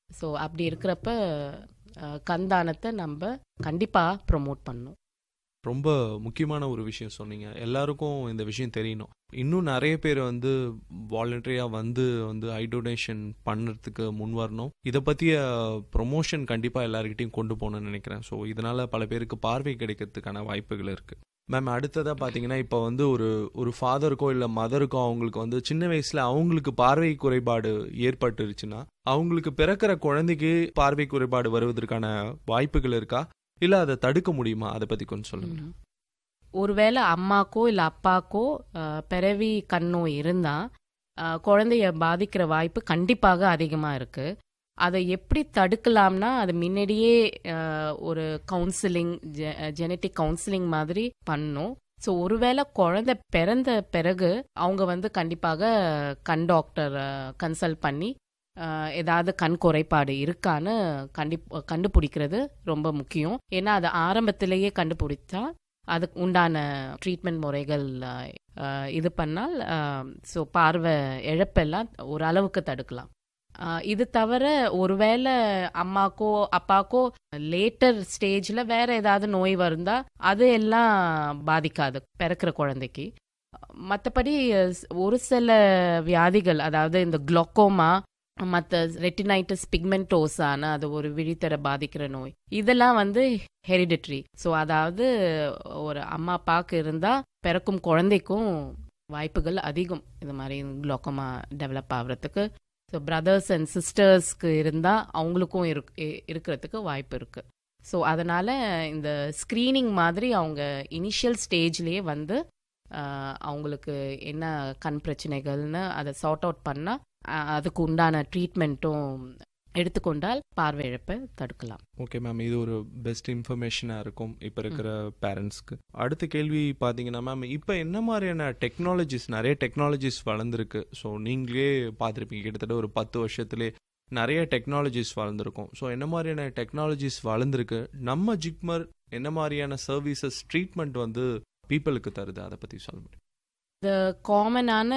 ஸோ அப்படி இருக்கிறப்ப அஹ், கண் தானத்தை நம்ம கண்டிப்பாக ப்ரொமோட் பண்ணணும். ரொம்ப முக்கியமான ஒரு விஷயம் சொன்னீங்க. எல்லாருக்கும் இந்த விஷயம் தெரியணும். இன்னும் நிறைய பேர் வந்து வாலண்டரியாக வந்து வந்து ஐ டொனேஷன் பண்ணுறதுக்கு முன் வரணும். இதை பற்றிய ப்ரொமோஷன் கண்டிப்பாக எல்லாருக்கிட்டையும் கொண்டு போகணும்னு நினைக்கிறேன். ஸோ இதனால் பல பேருக்கு பார்வை கிடைக்கிறதுக்கான வாய்ப்புகள் இருக்குது. மேம், அடுத்ததாக பார்த்தீங்கன்னா இப்போ வந்து ஒரு ஒரு ஃபாதருக்கோ இல்லை மதருக்கோ அவங்களுக்கு வந்து சின்ன வயசில் அவங்களுக்கு பார்வை குறைபாடு ஏற்பட்டுருச்சுன்னா அவங்களுக்கு பிறக்கிற குழந்தைக்கு பார்வை குறைபாடு வருவதற்கான வாய்ப்புகள் இருக்கா, இல்லை அதை தடுக்க முடியுமா? அதை பற்றி கொஞ்சம் சொல்லுங்க. ம். ஒருவேளை அம்மாக்கோ இல்லை அப்பாக்கோ அஹ், பிறவி கண் நோய் இருந்தால் குழந்தைய பாதிக்கிற வாய்ப்பு கண்டிப்பாக அதிகமாக இருக்குது. அதை எப்படி தடுக்கலாம்னா அது முன்னாடியே அஹ், ஒரு கவுன்சிலிங், ஜெனட்டிக் கவுன்சிலிங் மாதிரி பண்ணணும். ஸோ ஒருவேளை குழந்தை பிறந்த பிறகு அவங்க வந்து கண்டிப்பாக கண் டாக்டர் கன்சல்ட் பண்ணி அஹ், ஏதாவது கண் குறைபாடு இருக்கான்னு கண்டி கண்டுபிடிக்கிறது ரொம்ப முக்கியம். ஏன்னா அது ஆரம்பத்திலேயே கண்டுபிடிச்சா அதுக்கு உண்டான ட்ரீட்மெண்ட் முறைகள் அஹ், இது பண்ணால் ஸோ பார்வை இழப்பெல்லாம் ஒரு அளவுக்கு தடுக்கலாம். அஹ், இது தவிர ஒருவேளை அம்மாக்கோ அப்பாக்கோ லேட்டர் ஸ்டேஜில் வேற ஏதாவது நோய் வருந்தா அது எல்லாம் பாதிக்காது பிறக்கிற குழந்தைக்கு. மற்றபடி ஒரு சில வியாதிகள், அதாவது இந்த குளோக்கோமா, மற்ற ரெட்டினைட்டிஸ் பிக்மெண்டோசான அது ஒரு விழித்தர பாதிக்கிற நோய், இதெல்லாம் வந்து ஹெரிடிட்ரி. ஸோ அதாவது ஒரு அம்மா அப்பாவுக்கு இருந்தால் பிறக்கும் குழந்தைக்கும் வாய்ப்புகள் அதிகம் இது மாதிரி குளோக்கோமா டெவலப் ஆகுறதுக்கு. ஸோ பிரதர்ஸ் அண்ட் சிஸ்டர்ஸ்க்கு இருந்தால் அவங்களுக்கும் இருக் இ- இருக்கிறதுக்கு வாய்ப்பு இருக்குது. ஸோ அதனால் இந்த ஸ்க்ரீனிங் மாதிரி அவங்க இனிஷியல் ஸ்டேஜ்லேயே வந்து ஆஹ், அவங்களுக்கு என்ன கண் பிரச்சனைகள்னு அதை சார்ட் அவுட் பண்ணால் அதுக்கு உண்டான ட்ரீட்மெண்ட்டும் எடுத்துக்கொண்டால் பார்வை இழப்பை தடுக்கலாம். ஓகே மேம், இது ஒரு பெஸ்ட் இன்ஃபர்மேஷனாக இருக்கும் இப்போ இருக்கிற பேரண்ட்ஸ்க்கு. அடுத்த கேள்வி பார்த்தீங்கன்னா மேம், இப்போ என்ன மாதிரியான டெக்னாலஜிஸ், நிறைய டெக்னாலஜிஸ் வளர்ந்துருக்கு. ஸோ நீங்களே பார்த்துருப்பீங்க, கிட்டத்தட்ட ஒரு பத்து வருஷத்துலேயே நிறைய டெக்னாலஜிஸ் வளர்ந்துருக்கும். ஸோ என்ன மாதிரியான டெக்னாலஜிஸ் வளர்ந்துருக்கு, நம்ம ஜிப்மர் என்ன மாதிரியான சர்வீசஸ், ட்ரீட்மெண்ட் வந்து பீப்புளுக்கு தருது, அதை பற்றி சொல்ல முடியும்? இந்த காமனான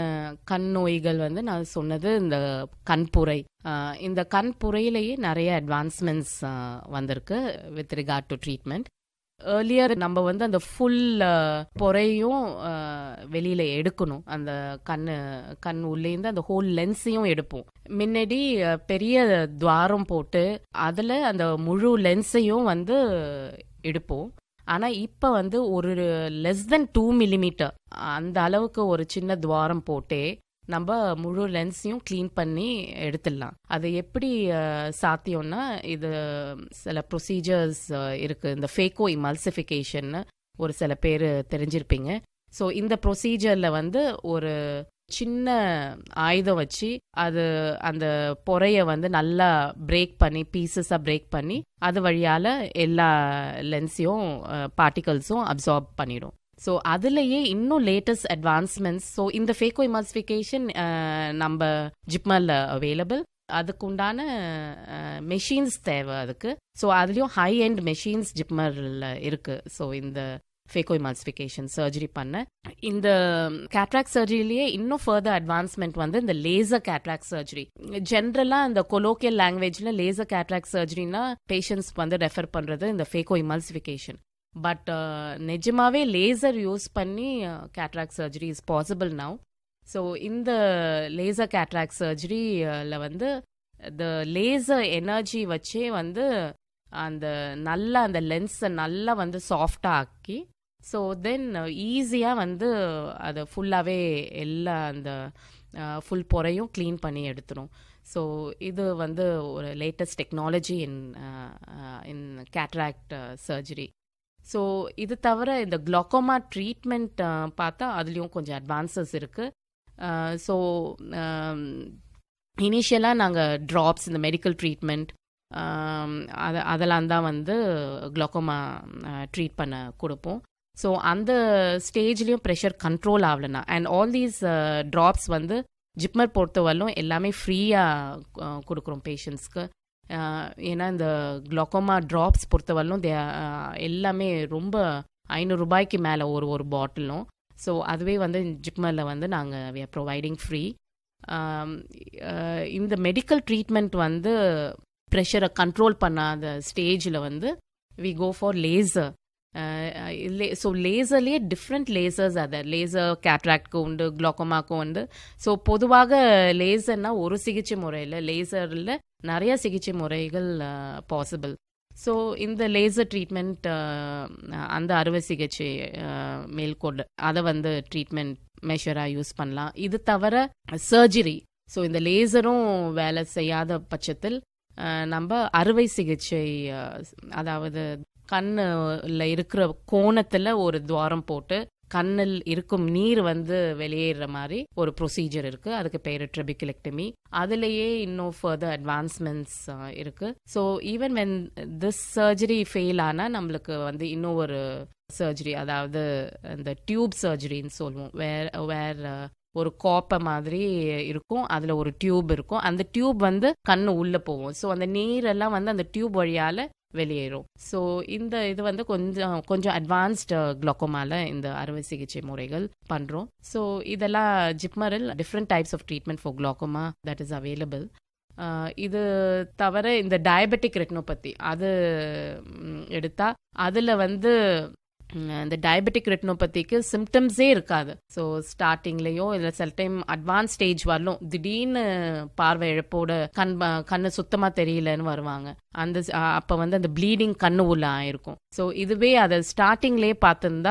கண் நோய்கள் வந்து நான் சொன்னது இந்த கண்புரை. ஆஹ், இந்த கண்புரையிலேயே நிறைய அட்வான்ஸ்மெண்ட்ஸ் வந்திருக்கு with regard to treatment. Earlier நம்ம வந்து அந்த ஃபுல் பொறையும் ஆஹ், வெளியில எடுக்கணும். அந்த கண்ணு கண் உள்ளேருந்து அந்த ஹோல் லென்ஸையும் எடுப்போம். முன்னாடி ஆஹ், பெரிய துவாரம் போட்டு அதில் அந்த முழு லென்ஸையும் வந்து எடுப்போம். ஆனால் இப்போ வந்து ஒரு லெஸ் தென் டூ மில்லிமீட்டர் அந்த அளவுக்கு ஒரு சின்ன துவாரம் போட்டே நம்ம முழு லென்ஸையும் க்ளீன் பண்ணி எடுத்துடலாம். அது எப்படி அஹ், சாத்தியம்னா இது சில ப்ரொசீஜர்ஸ் இருக்குது. இந்த ஃபேக்கோ இமல்சிஃபிகேஷன் ஒரு சில பேர் தெரிஞ்சிருப்பீங்க. ஸோ இந்த ப்ரொசீஜரில் வந்து ஒரு சின்ன ஆயுதம் வச்சு அது அந்த பொறையை வந்து நல்லா பிரேக் பண்ணி பீசஸாக பிரேக் பண்ணி அது வழியால் எல்லா லென்ஸையும் பார்ட்டிகல்ஸும் அப்சார்ப் பண்ணிடும். ஸோ அதுலேயே இன்னும் லேட்டஸ்ட் அட்வான்ஸ்மெண்ட்ஸ். ஸோ இந்த ஃபேக்கோ இமல்சிஃபிகேஷன் நம்ம ஜிப்மரில் அவைலபிள். அதுக்கு உண்டான மெஷின்ஸ் தேவை அதுக்கு. ஸோ அதுலேயும் ஹை எண்ட் மெஷின்ஸ் ஜிப்மரில் இருக்குது. ஸோ இந்த ஃபேக்கோ இமல்சிஃபிகேஷன் சர்ஜரி பண்ண இந்த கேட்ராக்ட் சர்ஜரியிலேயே இன்னும் ஃபர்தர் அட்வான்ஸ்மெண்ட் வந்து இந்த லேசர் கேட்ராக்ட் சர்ஜரி. ஜென்ரலாக இந்த கொலோக்கியல் லாங்குவேஜில் லேசர் கேட்ராக்ட் சர்ஜரினா பேஷண்ட்ஸ் வந்து ரெஃபர் பண்ணுறது இந்த ஃபேக்கோ இமல்சிஃபிகேஷன். பட் நிஜமாவே லேசர் யூஸ் பண்ணி cataract surgery is possible now. So இந்த லேசர் கேட்ராக்ட் சர்ஜரியில் வந்து இந்த லேசர் எனர்ஜி வச்சே வந்து அந்த நல்லா அந்த லென்ஸை நல்லா வந்து சாஃப்டாக ஆக்கி ஸோ தென் ஈஸியாக வந்து அதை ஃபுல்லாகவே எல்லா அந்த ஃபுல் பொறையும் க்ளீன் பண்ணி எடுத்துரும். ஸோ இது வந்து ஒரு latest technology in in cataract surgery. So இது தவிர இந்த குளோக்கோமா ட்ரீட்மெண்ட் பார்த்தா அதுலேயும் கொஞ்சம் அட்வான்சஸ் இருக்குது. ஸோ இனிஷியலாக நாங்கள் ட்ராப்ஸ், இந்த மெடிக்கல் ட்ரீட்மெண்ட் அதை அதெல்லாம் தான் வந்து குளோக்கோமா ட்ரீட் பண்ண கொடுப்போம். ஸோ அந்த ஸ்டேஜ்லேயும் ப்ரெஷர் கண்ட்ரோல் ஆகலைன்னா அண்ட் ஆல் தீஸ் ட்ராப்ஸ் வந்து ஜிப்மர் பொறுத்தவரையிலும் எல்லாமே ஃப்ரீயாக கொடுக்குறோம் பேஷண்ட்ஸ்க்கு. ஏன்னா இந்த குளோக்கோமா ட்ராப்ஸ் பொறுத்தவரையிலும் தே எல்லாமே ரொம்ப ஐநூறு ரூபாய்க்கு மேலே ஒரு ஒரு பாட்டிலும். ஸோ அதுவே வந்து ஜிப்மரில் வந்து நாங்கள் வி ஆர் ப்ரொவைடிங் ஃப்ரீ. இந்த மெடிக்கல் ட்ரீட்மெண்ட் வந்து ப்ரெஷரை கண்ட்ரோல் பண்ணாத ஸ்டேஜில் வந்து we go for laser. So லேசர்லேயே different lasers அதை லேசர் கேட்ராக்ட்க்கு உண்டு, குளோக்கோமாக்கும் உண்டு. ஸோ பொதுவாக லேசர்னா ஒரு சிகிச்சை முறையில், லேசரில் நிறைய சிகிச்சை முறைகள் பாசிபிள். ஸோ இந்த லேசர் ட்ரீட்மெண்ட், அந்த அறுவை சிகிச்சை மேல்கொண்டு அதை வந்து ட்ரீட்மெண்ட் மெஷராக யூஸ் பண்ணலாம். இது தவிர சர்ஜரி, ஸோ இந்த லேசரும் வேலை செய்யாத பட்சத்தில் நம்ம அறுவை சிகிச்சை, அதாவது கண்ணில் இருக்கிற கோணத்தில் ஒரு துவாரம் போட்டு கண்ணில் இருக்கும் நீர் வந்து வெளியேற மாதிரி ஒரு ப்ரொசீஜர் இருக்கு. அதுக்கு பேரு ட்ரெபிகுலெக்டமி. அதுலேயே இன்னும் ஃபர்தர் அட்வான்ஸ்மெண்ட்ஸ் இருக்கு. So even when this surgery fail ஆனால் நம்மளுக்கு வந்து இன்னும் ஒரு சர்ஜரி, அதாவது இந்த டியூப் சர்ஜரின்னு சொல்லுவோம். வேர் வேர் ஒரு கோப்பை மாதிரி இருக்கும், அதில் ஒரு டியூப் இருக்கும். அந்த டியூப் வந்து கண்ணு உள்ளே போகும். ஸோ அந்த நீரெல்லாம் வந்து அந்த டியூப் வழியால் வெளியேறும். ஸோ இந்த இது வந்து கொஞ்சம் கொஞ்சம் அட்வான்ஸ்டு குளோக்கோமால இந்த அறுவை சிகிச்சை முறைகள் பண்ணுறோம். ஸோ இதெல்லாம் ஜிப்மரில் different types of treatment for glaucoma that is available. இது தவிர இந்த டயபெட்டிக் ரெட்டினோபதி அது எடுத்தால் அதில் வந்து இந்த டயபெட்டிக் ரெட்டினோபதிக்கு சிம்டம்ஸே இருக்காது. ஸோ ஸ்டார்டிங்லேயோ இல்லை சில டைம் அட்வான்ஸ் ஸ்டேஜ் வரலும் திடீர்னு பார்வை இழப்போட கண் கண்ணு சுத்தமாக தெரியலன்னு வருவாங்க. அந்த அப்போ வந்து அந்த ப்ளீடிங் கண்ணு உள்ள ஆயிருக்கும். ஸோ இதுவே அதை ஸ்டார்டிங்லேயே பார்த்துருந்தா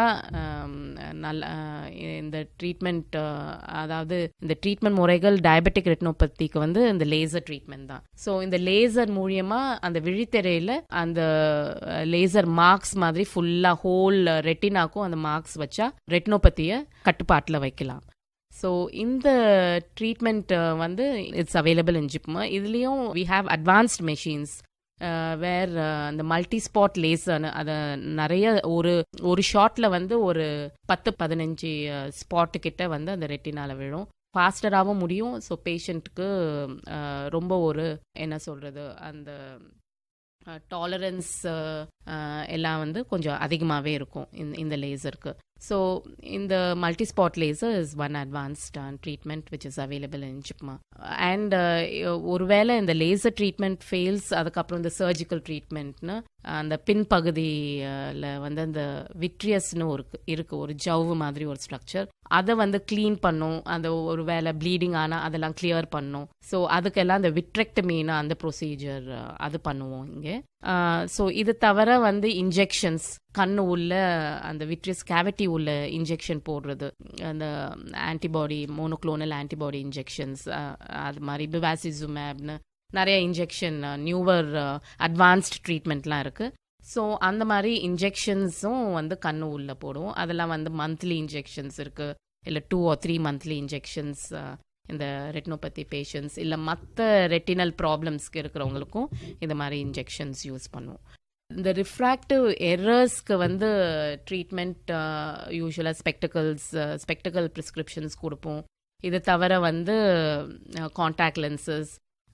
நல்ல இந்த ட்ரீட்மெண்ட், அதாவது இந்த ட்ரீட்மெண்ட் முறைகள் டயபெட்டிக் ரெட்டினோபதிக்கு வந்து இந்த லேசர் ட்ரீட்மெண்ட் தான். ஸோ இந்த லேசர் மூலியமாக அந்த விழித்திரையில் அந்த லேசர் மார்க்ஸ் மாதிரி ஃபுல்லாக ஹோல் ரெட்டினாக்கும் அந்த மார்க்ஸ் வச்சா ரெட்டினோபதியை கட்டுப்பாட்டில் வைக்கலாம். ஸோ இந்த ட்ரீட்மெண்ட் வந்து இட்ஸ் அவைலபிள் இன் ஜிப்மர். இதுலேயும் வி ஹாவ் அட்வான்ஸ்ட் மெஷின்ஸ் வேர் அந்த மல்டி ஸ்பாட் லேசர்னு, அதை நிறைய ஒரு ஒரு ஷாட்டில் வந்து ஒரு பத்து பதினஞ்சு ஸ்பாட்டு கிட்ட வந்து அந்த ரெட்டினால விழும். ஃபாஸ்டராகவும் முடியும். ஸோ பேஷண்ட்டுக்கு ரொம்ப ஒரு என்ன சொல்கிறது, அந்த டாலரன்ஸ் எல்லாம் வந்து கொஞ்சம் அதிகமாகவே இருக்கும் இந்த லேசருக்கு. ஸோ இந்த multi spot laser is one advanced treatment which is available in JIPMER. And ஒருவேளை இந்த லேசர் ட்ரீட்மெண்ட் ஃபெயில்ஸ், அதுக்கப்புறம் இந்த சர்ஜிக்கல் ட்ரீட்மெண்ட்னு அந்த பின்பகுதியில் வந்து அந்த விட்ரியஸ்னு ஒரு இருக்கு, ஒரு ஜவ்வு மாதிரி ஒரு ஸ்ட்ரக்சர், அதை வந்து க்ளீன் பண்ணும். அந்த ஒரு வேளை ப்ளீடிங் ஆனால் அதெல்லாம் கிளியர் பண்ணும். ஸோ அதுக்கெல்லாம் அந்த விட்ரெக்டமீனா அந்த ப்ரொசீஜர் அது பண்ணுவோம் இங்கே. ஸோ இது தவிர வந்து இன்ஜெக்ஷன்ஸ், கண்ணு உள்ள அந்த விட்ரியஸ் கேவிட்டி உள்ள இன்ஜெக்ஷன் போடுறது, அந்த ஆன்டிபாடி மோனோக்ளோனல் ஆன்டிபாடி இன்ஜெக்ஷன்ஸ், அது மாதிரி பிவாசிசுமேப்னு நிறைய இன்ஜெக்ஷன் நியூவர் அட்வான்ஸ்ட் ட்ரீட்மெண்ட்லாம் இருக்குது. ஸோ அந்த மாதிரி இன்ஜெக்ஷன்ஸும் வந்து கண்ணு உள்ள போடுவோம். அதெல்லாம் வந்து மந்த்லி இன்ஜெக்ஷன்ஸ் இருக்குது, இல்லை two R three monthly injections இந்த ரெட்டினோபதி பேஷண்ட்ஸ் இல்லை மற்ற ரெட்டினல் ப்ராப்ளம்ஸ்க்கு இருக்கிறவங்களுக்கும் இந்த மாதிரி இன்ஜெக்ஷன்ஸ் யூஸ் பண்ணுவோம். இந்த ரிஃப்ராக்டிவ் எரர்ஸ்க்கு வந்து ட்ரீட்மெண்ட் யூஸ்வலாக ஸ்பெக்டக்கல்ஸ் ஸ்பெக்டக்கல் ப்ரிஸ்கிரிப்ஷன்ஸ் கொடுப்போம். இது தவிர வந்து காண்டாக்ட் லென்சஸ்,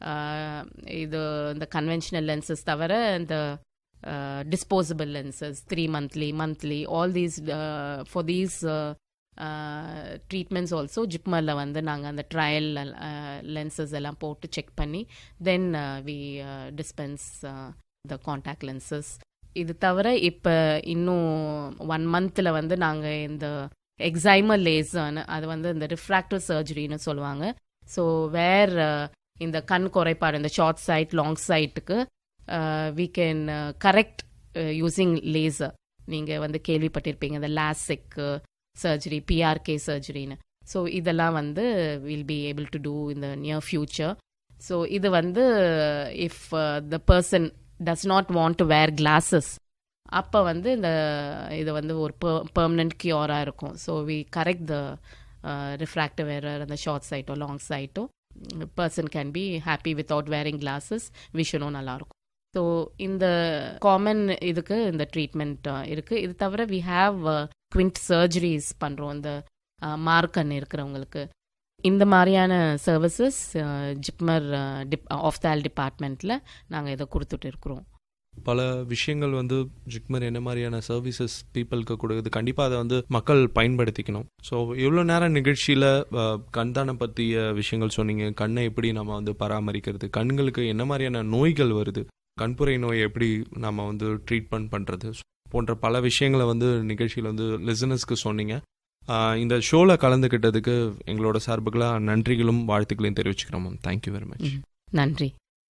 இது இந்த கன்வென்ஷனல் லென்சஸ் தவிர இந்த disposable lenses three monthly monthly all these for these treatments also ஜிப்மரில் வந்து நாங்கள் அந்த ட்ரையல் லென்சஸ் எல்லாம் போட்டு செக் பண்ணி then we dispense the contact lenses. இது தவிர இப்போ இன்னும் ஒன் மந்தில் வந்து நாங்கள் இந்த எக்ஸைமர் லேசர்னு, அது வந்து இந்த ரிஃப்ராக்டிவ் சர்ஜரின்னு சொல்லுவாங்க. ஸோ வேர் இந்த கண் குறைபாடு, இந்த ஷார்ட் சைட் லாங் சைட்டுக்கு we can correct using laser. நீங்கள் வந்து கேள்விப்பட்டிருப்பீங்க இந்த லாசிக் சர்ஜரி, பிஆர்கே சர்ஜரின்னு. ஸோ இதெல்லாம் வந்து will be able to two in the near future. So இது வந்து if the person does not want to where classes, அப்போ வந்து இந்த இது வந்து ஒரு பெர்மனன்ட் கியூராக இருக்கும். So we correct the refractive error அந்த short சைட்டோ long சைட்டோ, person can be happy without wearing classes, விஷனும் நல்லாயிருக்கும். ஸோ இந்த காமன் இதுக்கு இந்த ட்ரீட்மெண்ட் இருக்குது. இது தவிர வி ஹாவ் குவிண்ட் சர்ஜரிஸ் பண்ணுறோம் இந்த மார்க்கன் இருக்கிறவங்களுக்கு. இந்த மாதிரியான சர்வீசஸ் ஜிப்மர் டிப் ஆஃப்தால் டிபார்ட்மெண்ட்டில் நாங்கள் இதை கொடுத்துட்டு இருக்கிறோம். பல விஷயங்கள் வந்து ஜிப்மர் என்ன மாதிரியான சர்வீசஸ் பீப்புளுக்கு கொடுக்குது, கண்டிப்பாக அதை வந்து மக்கள் பயன்படுத்திக்கணும். ஸோ இவ்வளோ நேரம் நிகழ்ச்சியில் கண்தானம் பற்றிய விஷயங்கள் சொன்னீங்க. கண்ணை எப்படி நம்ம வந்து பராமரிக்கிறது, கண்களுக்கு என்ன மாதிரியான நோய்கள் வருது, கண்புரை நோய் எப்படி நம்ம வந்து ட்ரீட்மெண்ட் பண்ணுறது போன்ற பல விஷயங்களை வந்து நிகழ்ச்சியில் வந்து லிசனர்ஸ்க்கு சொன்னீங்க. இந்த ஷோவில் கலந்துக்கிட்டதுக்கு எங்களோட சார்புகளாக நன்றிகளும் வாழ்த்துக்களையும் தெரிவிச்சுக்கிறோம் மேம். Thank you very much. நன்றி.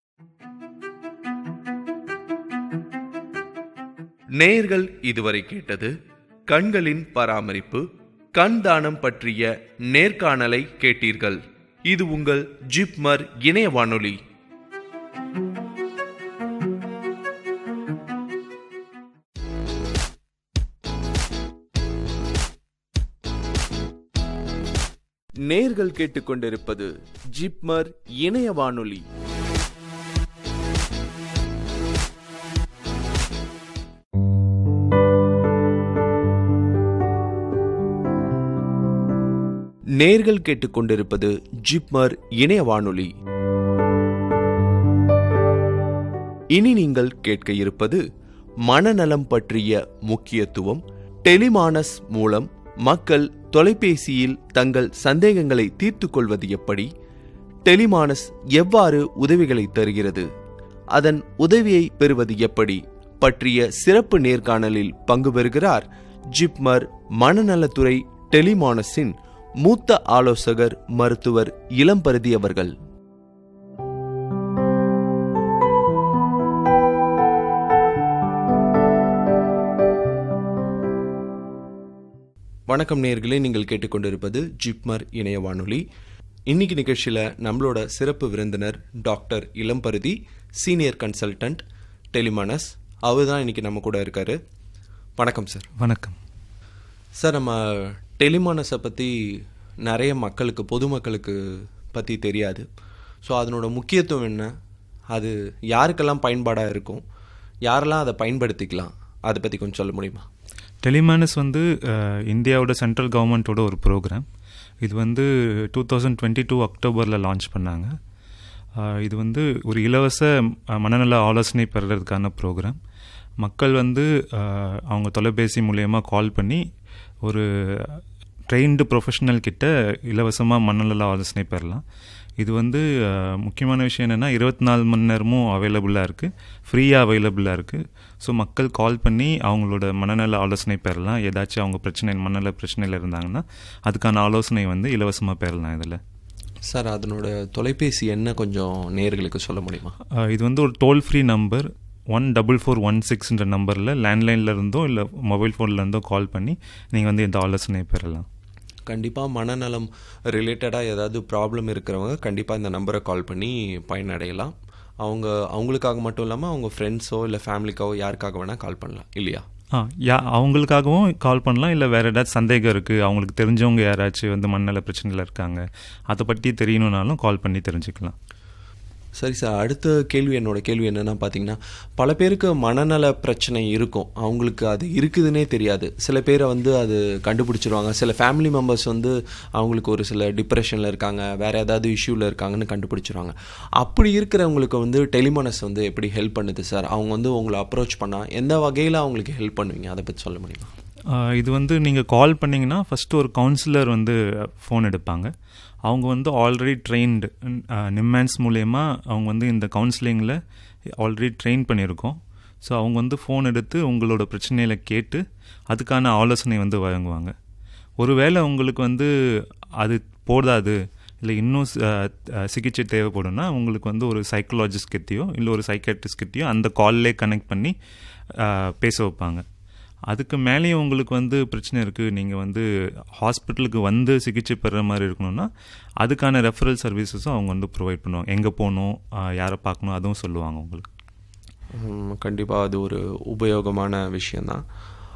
நேயர்கள் இதுவரை கேட்டது கண்களின் பராமரிப்பு, கண் தானம் பற்றிய நேர்காணலை கேட்டீர்கள். இது உங்கள் ஜிப்மர் இணைய வானொலி. நேர்கள் கேட்டுக்கொண்டிருப்பது ஜிப்மர் இணைய வானொலி. நேர்கள் கேட்டுக்கொண்டிருப்பது ஜிப்மர் இணைய வானொலி. இனி நீங்கள் கேட்க இருப்பது மனநலம் பற்றிய முக்கியத்துவம். டெலிமானஸ் மூலம் மக்கள் தொலைபேசியில் தங்கள் சந்தேகங்களை தீர்த்து கொள்வது எப்படி, டெலிமானஸ் எவ்வாறு உதவிகளை தருகிறது, அதன் உதவியை பெறுவது எப்படி பற்றிய சிறப்பு நேர்காணலில் பங்கு பெறுகிறார் ஜிப்மர் மனநலத்துறை டெலிமானஸின் மூத்த ஆலோசகர் மருத்துவர் இளம்பருதி அவர்கள். வணக்கம் நேயர்களே, நீங்கள் கேட்டுக்கொண்டிருப்பது ஜிப்மர் இணைய வானொலி. இன்னைக்கு நிகழ்ச்சியில் நம்மளோட சிறப்பு விருந்தினர் doctor Ilamparithi, senior consultant Tele MANAS. அவர் தான் இன்னைக்கு நம்ம கூட இருக்காரு. வணக்கம் சார். வணக்கம் சார். நம்ம டெலிமானஸை பற்றி நிறைய மக்களுக்கு, பொதுமக்களுக்கு பற்றி தெரியாது. ஸோ அதனோட முக்கியத்துவம் என்ன, அது யாருக்கெல்லாம் பயன்பாடாக இருக்கும், யாரெல்லாம் அதை பயன்படுத்திக்கலாம், அதை பற்றி கொஞ்சம் சொல்ல முடியுமா? டெலிமானஸ் வந்து இந்தியாவோட சென்ட்ரல் கவர்மெண்ட்டோட ஒரு ப்ரோக்ராம். இது வந்து டூ தௌசண்ட் டுவெண்ட்டி டூ அக்டோபரில் லான்ச் பண்ணாங்க. இது வந்து ஒரு இலவச மனநல ஆலோசனை பெறுறதுக்கான ப்ரோக்ராம். மக்கள் வந்து அவங்க தொலைபேசி மூலயமா கால் பண்ணி ஒரு ட்ரெயின்டு ப்ரொஃபஷனல் கிட்ட இலவசமாக மனநல ஆலோசனை பெறலாம். இது வந்து முக்கியமான விஷயம் என்னென்னா இருபத்தி நாலு மணி நேரமும் அவைலபிளாக இருக்குது, ஃப்ரீயாக அவைலபிளாக இருக்குது. ஸோ மக்கள் கால் பண்ணி அவங்களோட மனநல ஆலோசனை பெறலாம். ஏதாச்சும் அவங்க பிரச்சனை, மனநல பிரச்சனையில் இருந்தாங்கன்னா அதுக்கான ஆலோசனை வந்து இலவசமாக பெறலாம். இதில் சார் அதனோட தொலைபேசி என்ன கொஞ்சம் நேயர்களுக்கு சொல்ல முடியுமா? இது வந்து ஒரு toll free number one double four one சிக்ஸ்ன்ற நம்பரில் லேண்ட்லைனில் இருந்தோ இல்லை மொபைல் ஃபோனில் இருந்தோ கால் பண்ணி நீங்கள் வந்து இந்த ஆலோசனை பெறலாம். கண்டிப்பாக மனநலம் ரிலேட்டடாக ஏதாவது ப்ராப்ளம் இருக்கிறவங்க கண்டிப்பாக இந்த நம்பரை கால் பண்ணி பயனடையலாம். அவங்க அவங்களுக்காக மட்டும் இல்லாமல் அவங்க ஃப்ரெண்ட்ஸோ இல்லை ஃபேமிலிக்காவோ யாருக்காக வேணால் கால் பண்ணலாம் இல்லையா? ஆ யா அவங்களுக்காகவும் கால் பண்ணலாம். இல்லை வேறு ஏதாச்சும் சந்தேகம் இருக்குது, அவங்களுக்கு தெரிஞ்சவங்க யாராச்சும் வந்து மனநல பிரச்சனையில் இருக்காங்க, அதை பற்றி தெரியணுன்னாலும் கால் பண்ணி தெரிஞ்சுக்கலாம். சரி சார். அடுத்த கேள்வி, என்னோட கேள்வி என்னென்னா பார்த்தீங்கன்னா, பல பேருக்கு மனநல பிரச்சனை இருக்கும், அவங்களுக்கு அது இருக்குதுன்னே தெரியாது. சில பேரை வந்து அது கண்டுபிடிச்சிருவாங்க. சில ஃபேமிலி மெம்பர்ஸ் வந்து அவங்களுக்கு ஒரு சில டிப்ரெஷனில் இருக்காங்க, வேறு ஏதாவது இஷ்யூவில் இருக்காங்கன்னு கண்டுபிடிச்சிருவாங்க. அப்படி இருக்கிறவங்களுக்கு வந்து டெலிமானஸ் வந்து எப்படி ஹெல்ப் பண்ணுது சார்? அவங்க வந்து உங்களை அப்ரோச் பண்ணால் எந்த வகையில் அவங்களுக்கு ஹெல்ப் பண்ணுவீங்க, அதை பற்றி சொல்ல முடியுமா? இது வந்து நீங்கள் கால் பண்ணிங்கன்னா ஃபஸ்ட்டு ஒரு கவுன்சிலர் வந்து ஃபோன் எடுப்பாங்க. அவங்க வந்து ஆல்ரெடி ட்ரெயின்டு நிம்மான்ஸ் மூலயமா அவங்க வந்து இந்த கவுன்சிலிங்கில் ஆல்ரெடி ட்ரெயின் பண்ணியிருக்கோம். ஸோ அவங்க வந்து ஃபோன் எடுத்து உங்களோட பிரச்சனையில் கேட்டு அதுக்கான ஆலோசனை வந்து வழங்குவாங்க. ஒருவேளை உங்களுக்கு வந்து அது போதாது, இல்லை இன்னும் சிகிச்சை தேவைப்படும்னா உங்களுக்கு வந்து ஒரு சைக்காலஜிஸ்ட் கிட்டேயோ இல்லை ஒரு சைக்காட்ரிஸ்ட் கிட்டேயோ அந்த கால்லே கனெக்ட் பண்ணி பேச வைப்பாங்க. அதுக்கு மேலேயும் உங்களுக்கு வந்து பிரச்சனை இருக்குது, நீங்கள் வந்து ஹாஸ்பிட்டலுக்கு வந்து சிகிச்சை பெறுற மாதிரி இருக்கணும்னா அதுக்கான ரெஃபரல் சர்வீசஸும் அவங்க வந்து ப்ரொவைட் பண்ணுவாங்க. எங்கே போகணும், யாரை பார்க்கணும், அதுவும் சொல்லுவாங்க உங்களுக்கு. கண்டிப்பாக அது ஒரு உபயோகமான விஷயந்தான்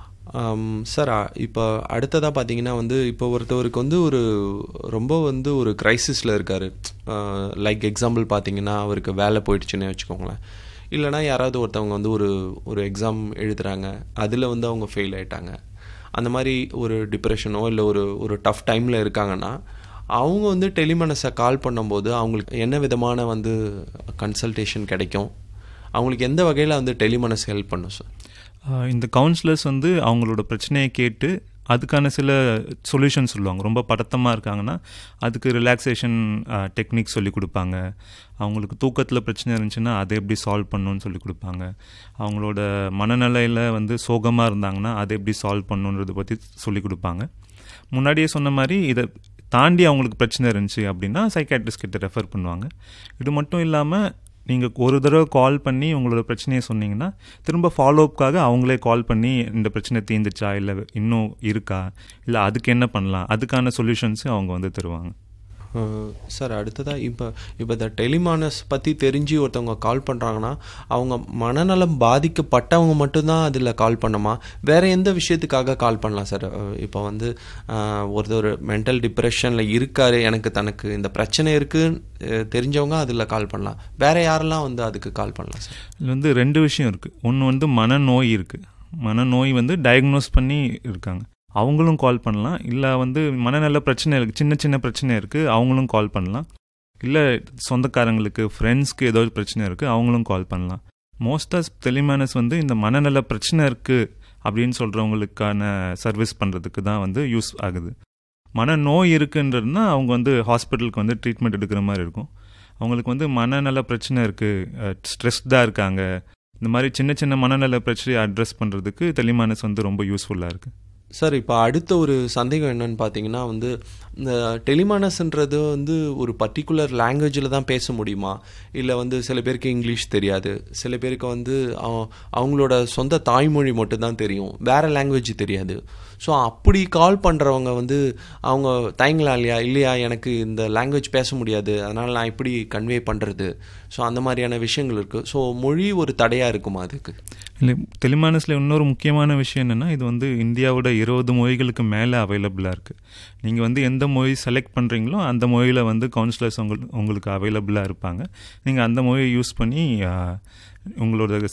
சார். இப்போ அடுத்ததாக பார்த்தீங்கன்னா வந்து இப்போ ஒருத்தவருக்கு வந்து ஒரு ரொம்ப வந்து ஒரு க்ரைசிஸில் இருக்கார். லைக் எக்ஸாம்பிள் பார்த்தீங்கன்னா அவருக்கு வேலை போயிடுச்சுன்னு வச்சுக்கோங்களேன். இல்லைனா யாராவது ஒருத்தவங்க வந்து ஒரு ஒரு எக்ஸாம் எழுதுகிறாங்க, அதில் வந்து அவங்க ஃபெயில் ஆகிட்டாங்க. அந்த மாதிரி ஒரு டிப்ரெஷனோ இல்லை ஒரு ஒரு டஃப் டைமில் இருக்காங்கன்னா அவங்க வந்து டெலிமானஸை கால் பண்ணும்போது அவங்களுக்கு என்ன விதமான வந்து கன்சல்டேஷன் கிடைக்கும், அவங்களுக்கு எந்த வகையில் வந்து டெலிமனஸ் ஹெல்ப் பண்ணும் சார்? இந்த கவுன்சிலர்ஸ் வந்து அவங்களோட பிரச்சனையை கேட்டு அதுக்கான சில சொல்யூஷன் சொல்லுவாங்க. ரொம்ப பதட்டமாக இருக்காங்கன்னா அதுக்கு ரிலாக்ஸேஷன் டெக்னிக் சொல்லி கொடுப்பாங்க. அவங்களுக்கு தூக்கத்தில் பிரச்சனை இருந்துச்சுன்னா அதை எப்படி சால்வ் பண்ணணும்னு சொல்லி கொடுப்பாங்க. அவங்களோட மனநிலையில் வந்து சோகமாக இருந்தாங்கன்னா அதை எப்படி சால்வ் பண்ணணுன்றதை பற்றி சொல்லி கொடுப்பாங்க. முன்னாடியே சொன்ன மாதிரி இதை தாண்டி அவங்களுக்கு பிரச்சனை இருந்துச்சு அப்படின்னா சைக்காட்ரிஸ்ட் கிட்ட ரெஃபர் பண்ணுவாங்க. இது மட்டும் இல்லாமல் நீங்கள் ஒரு தடவை கால் பண்ணி உங்களோட பிரச்சனையை சொன்னீங்கன்னா திரும்ப ஃபாலோஅப்காக அவங்களே கால் பண்ணி இந்த பிரச்சனை தீர்ந்துச்சா இல்லை இன்னும் இருக்கா இல்லை அதுக்கு என்ன பண்ணலாம் அதுக்கான சொல்யூஷன்ஸு அவங்க வந்து தருவாங்க. சார் அடுத்ததாக இப்போ இப்போ இந்த டெலிமானஸ் பற்றி தெரிஞ்சு ஒருத்தவங்க கால் பண்ணுறாங்கன்னா அவங்க மனநலம் பாதிக்கப்பட்டவங்க மட்டும்தான் அதில் கால் பண்ணுமா, வேறு எந்த விஷயத்துக்காக கால் பண்ணலாம் சார்? இப்போ வந்து ஒருத்தர் மென்டல் டிப்ரெஷனில் இருக்கார், எனக்கு தனக்கு இந்த பிரச்சனை இருக்குன்னு தெரிஞ்சவங்க அதில் கால் பண்ணலாம், வேறு யாரெல்லாம் வந்து அதுக்கு கால் பண்ணலாம் சார்? இது வந்து ரெண்டு விஷயம் இருக்குது. ஒன்று வந்து மனநோய் இருக்குது. மனநோய் வந்து டயக்னோஸ் பண்ணி இருக்காங்க, அவங்களும் கால் பண்ணலாம். இல்லை வந்து மனநல பிரச்சனை இருக்குது, சின்ன சின்ன பிரச்சனை இருக்குது, அவங்களும் கால் பண்ணலாம். இல்லை சொந்தக்காரங்களுக்கு ஃப்ரெண்ட்ஸ்க்கு ஏதோ பிரச்சனை இருக்குது, அவங்களும் கால் பண்ணலாம். மோஸ்ட்டாக டெலிமானஸ் வந்து இந்த மனநல பிரச்சனை இருக்குது அப்படின்னு சொல்கிறவங்களுக்கான சர்வீஸ் பண்ணுறதுக்கு தான் வந்து யூஸ் ஆகுது. மனநோய் இருக்குன்றதுனா அவங்க வந்து ஹாஸ்பிட்டலுக்கு வந்து ட்ரீட்மெண்ட் எடுக்கிற மாதிரி இருக்கும். அவங்களுக்கு வந்து மனநல பிரச்சனை இருக்குது, ஸ்ட்ரெஸ்டாக இருக்காங்க, இந்த மாதிரி சின்ன சின்ன மனநல பிரச்சனையை அட்ரஸ் பண்ணுறதுக்கு டெலிமானஸ் வந்து ரொம்ப யூஸ்ஃபுல்லாக இருக்குது. சார் இப்போ அடுத்த ஒரு சந்தேகம் என்னன்னு பார்த்தீங்கன்னா வந்து இந்த டெலிமானஸ்ன்றது வந்து ஒரு பர்டிகுலர் லாங்குவேஜில் தான் பேச முடியுமா, இல்லை வந்து சில பேருக்கு இங்கிலீஷ் தெரியாது, சில பேருக்கு வந்து அவங்களோட சொந்த தாய்மொழி மட்டும்தான் தெரியும், வேறு லாங்குவேஜ் தெரியாது. ஸோ அப்படி கால் பண்ணுறவங்க வந்து அவங்க தயங்கலாம் இல்லையா, இல்லையா எனக்கு இந்த லாங்குவேஜ் பேச முடியாது அதனால் நான் இப்படி கன்வே பண்ணுறது, ஸோ அந்த மாதிரியான விஷயங்கள் இருக்குது. ஸோ மொழி ஒரு தடையாக இருக்குமா அதுக்கு? இல்லை, டெலிமானஸில் இன்னொரு முக்கியமான விஷயம் என்னென்னா இது வந்து இந்தியாவோட இருபது மொழிகளுக்கு மேலே அவைலபிளாக இருக்குது. நீங்கள் வந்து எந்த மொழி செலக்ட் பண்ணுறீங்களோ அந்த மொழியில் வந்து கவுன்சிலர்ஸ் உங்களுக்கு உங்களுக்கு அவைலபிளாக இருப்பாங்க. நீங்கள் அந்த மொழியை யூஸ் பண்ணி உங்களோட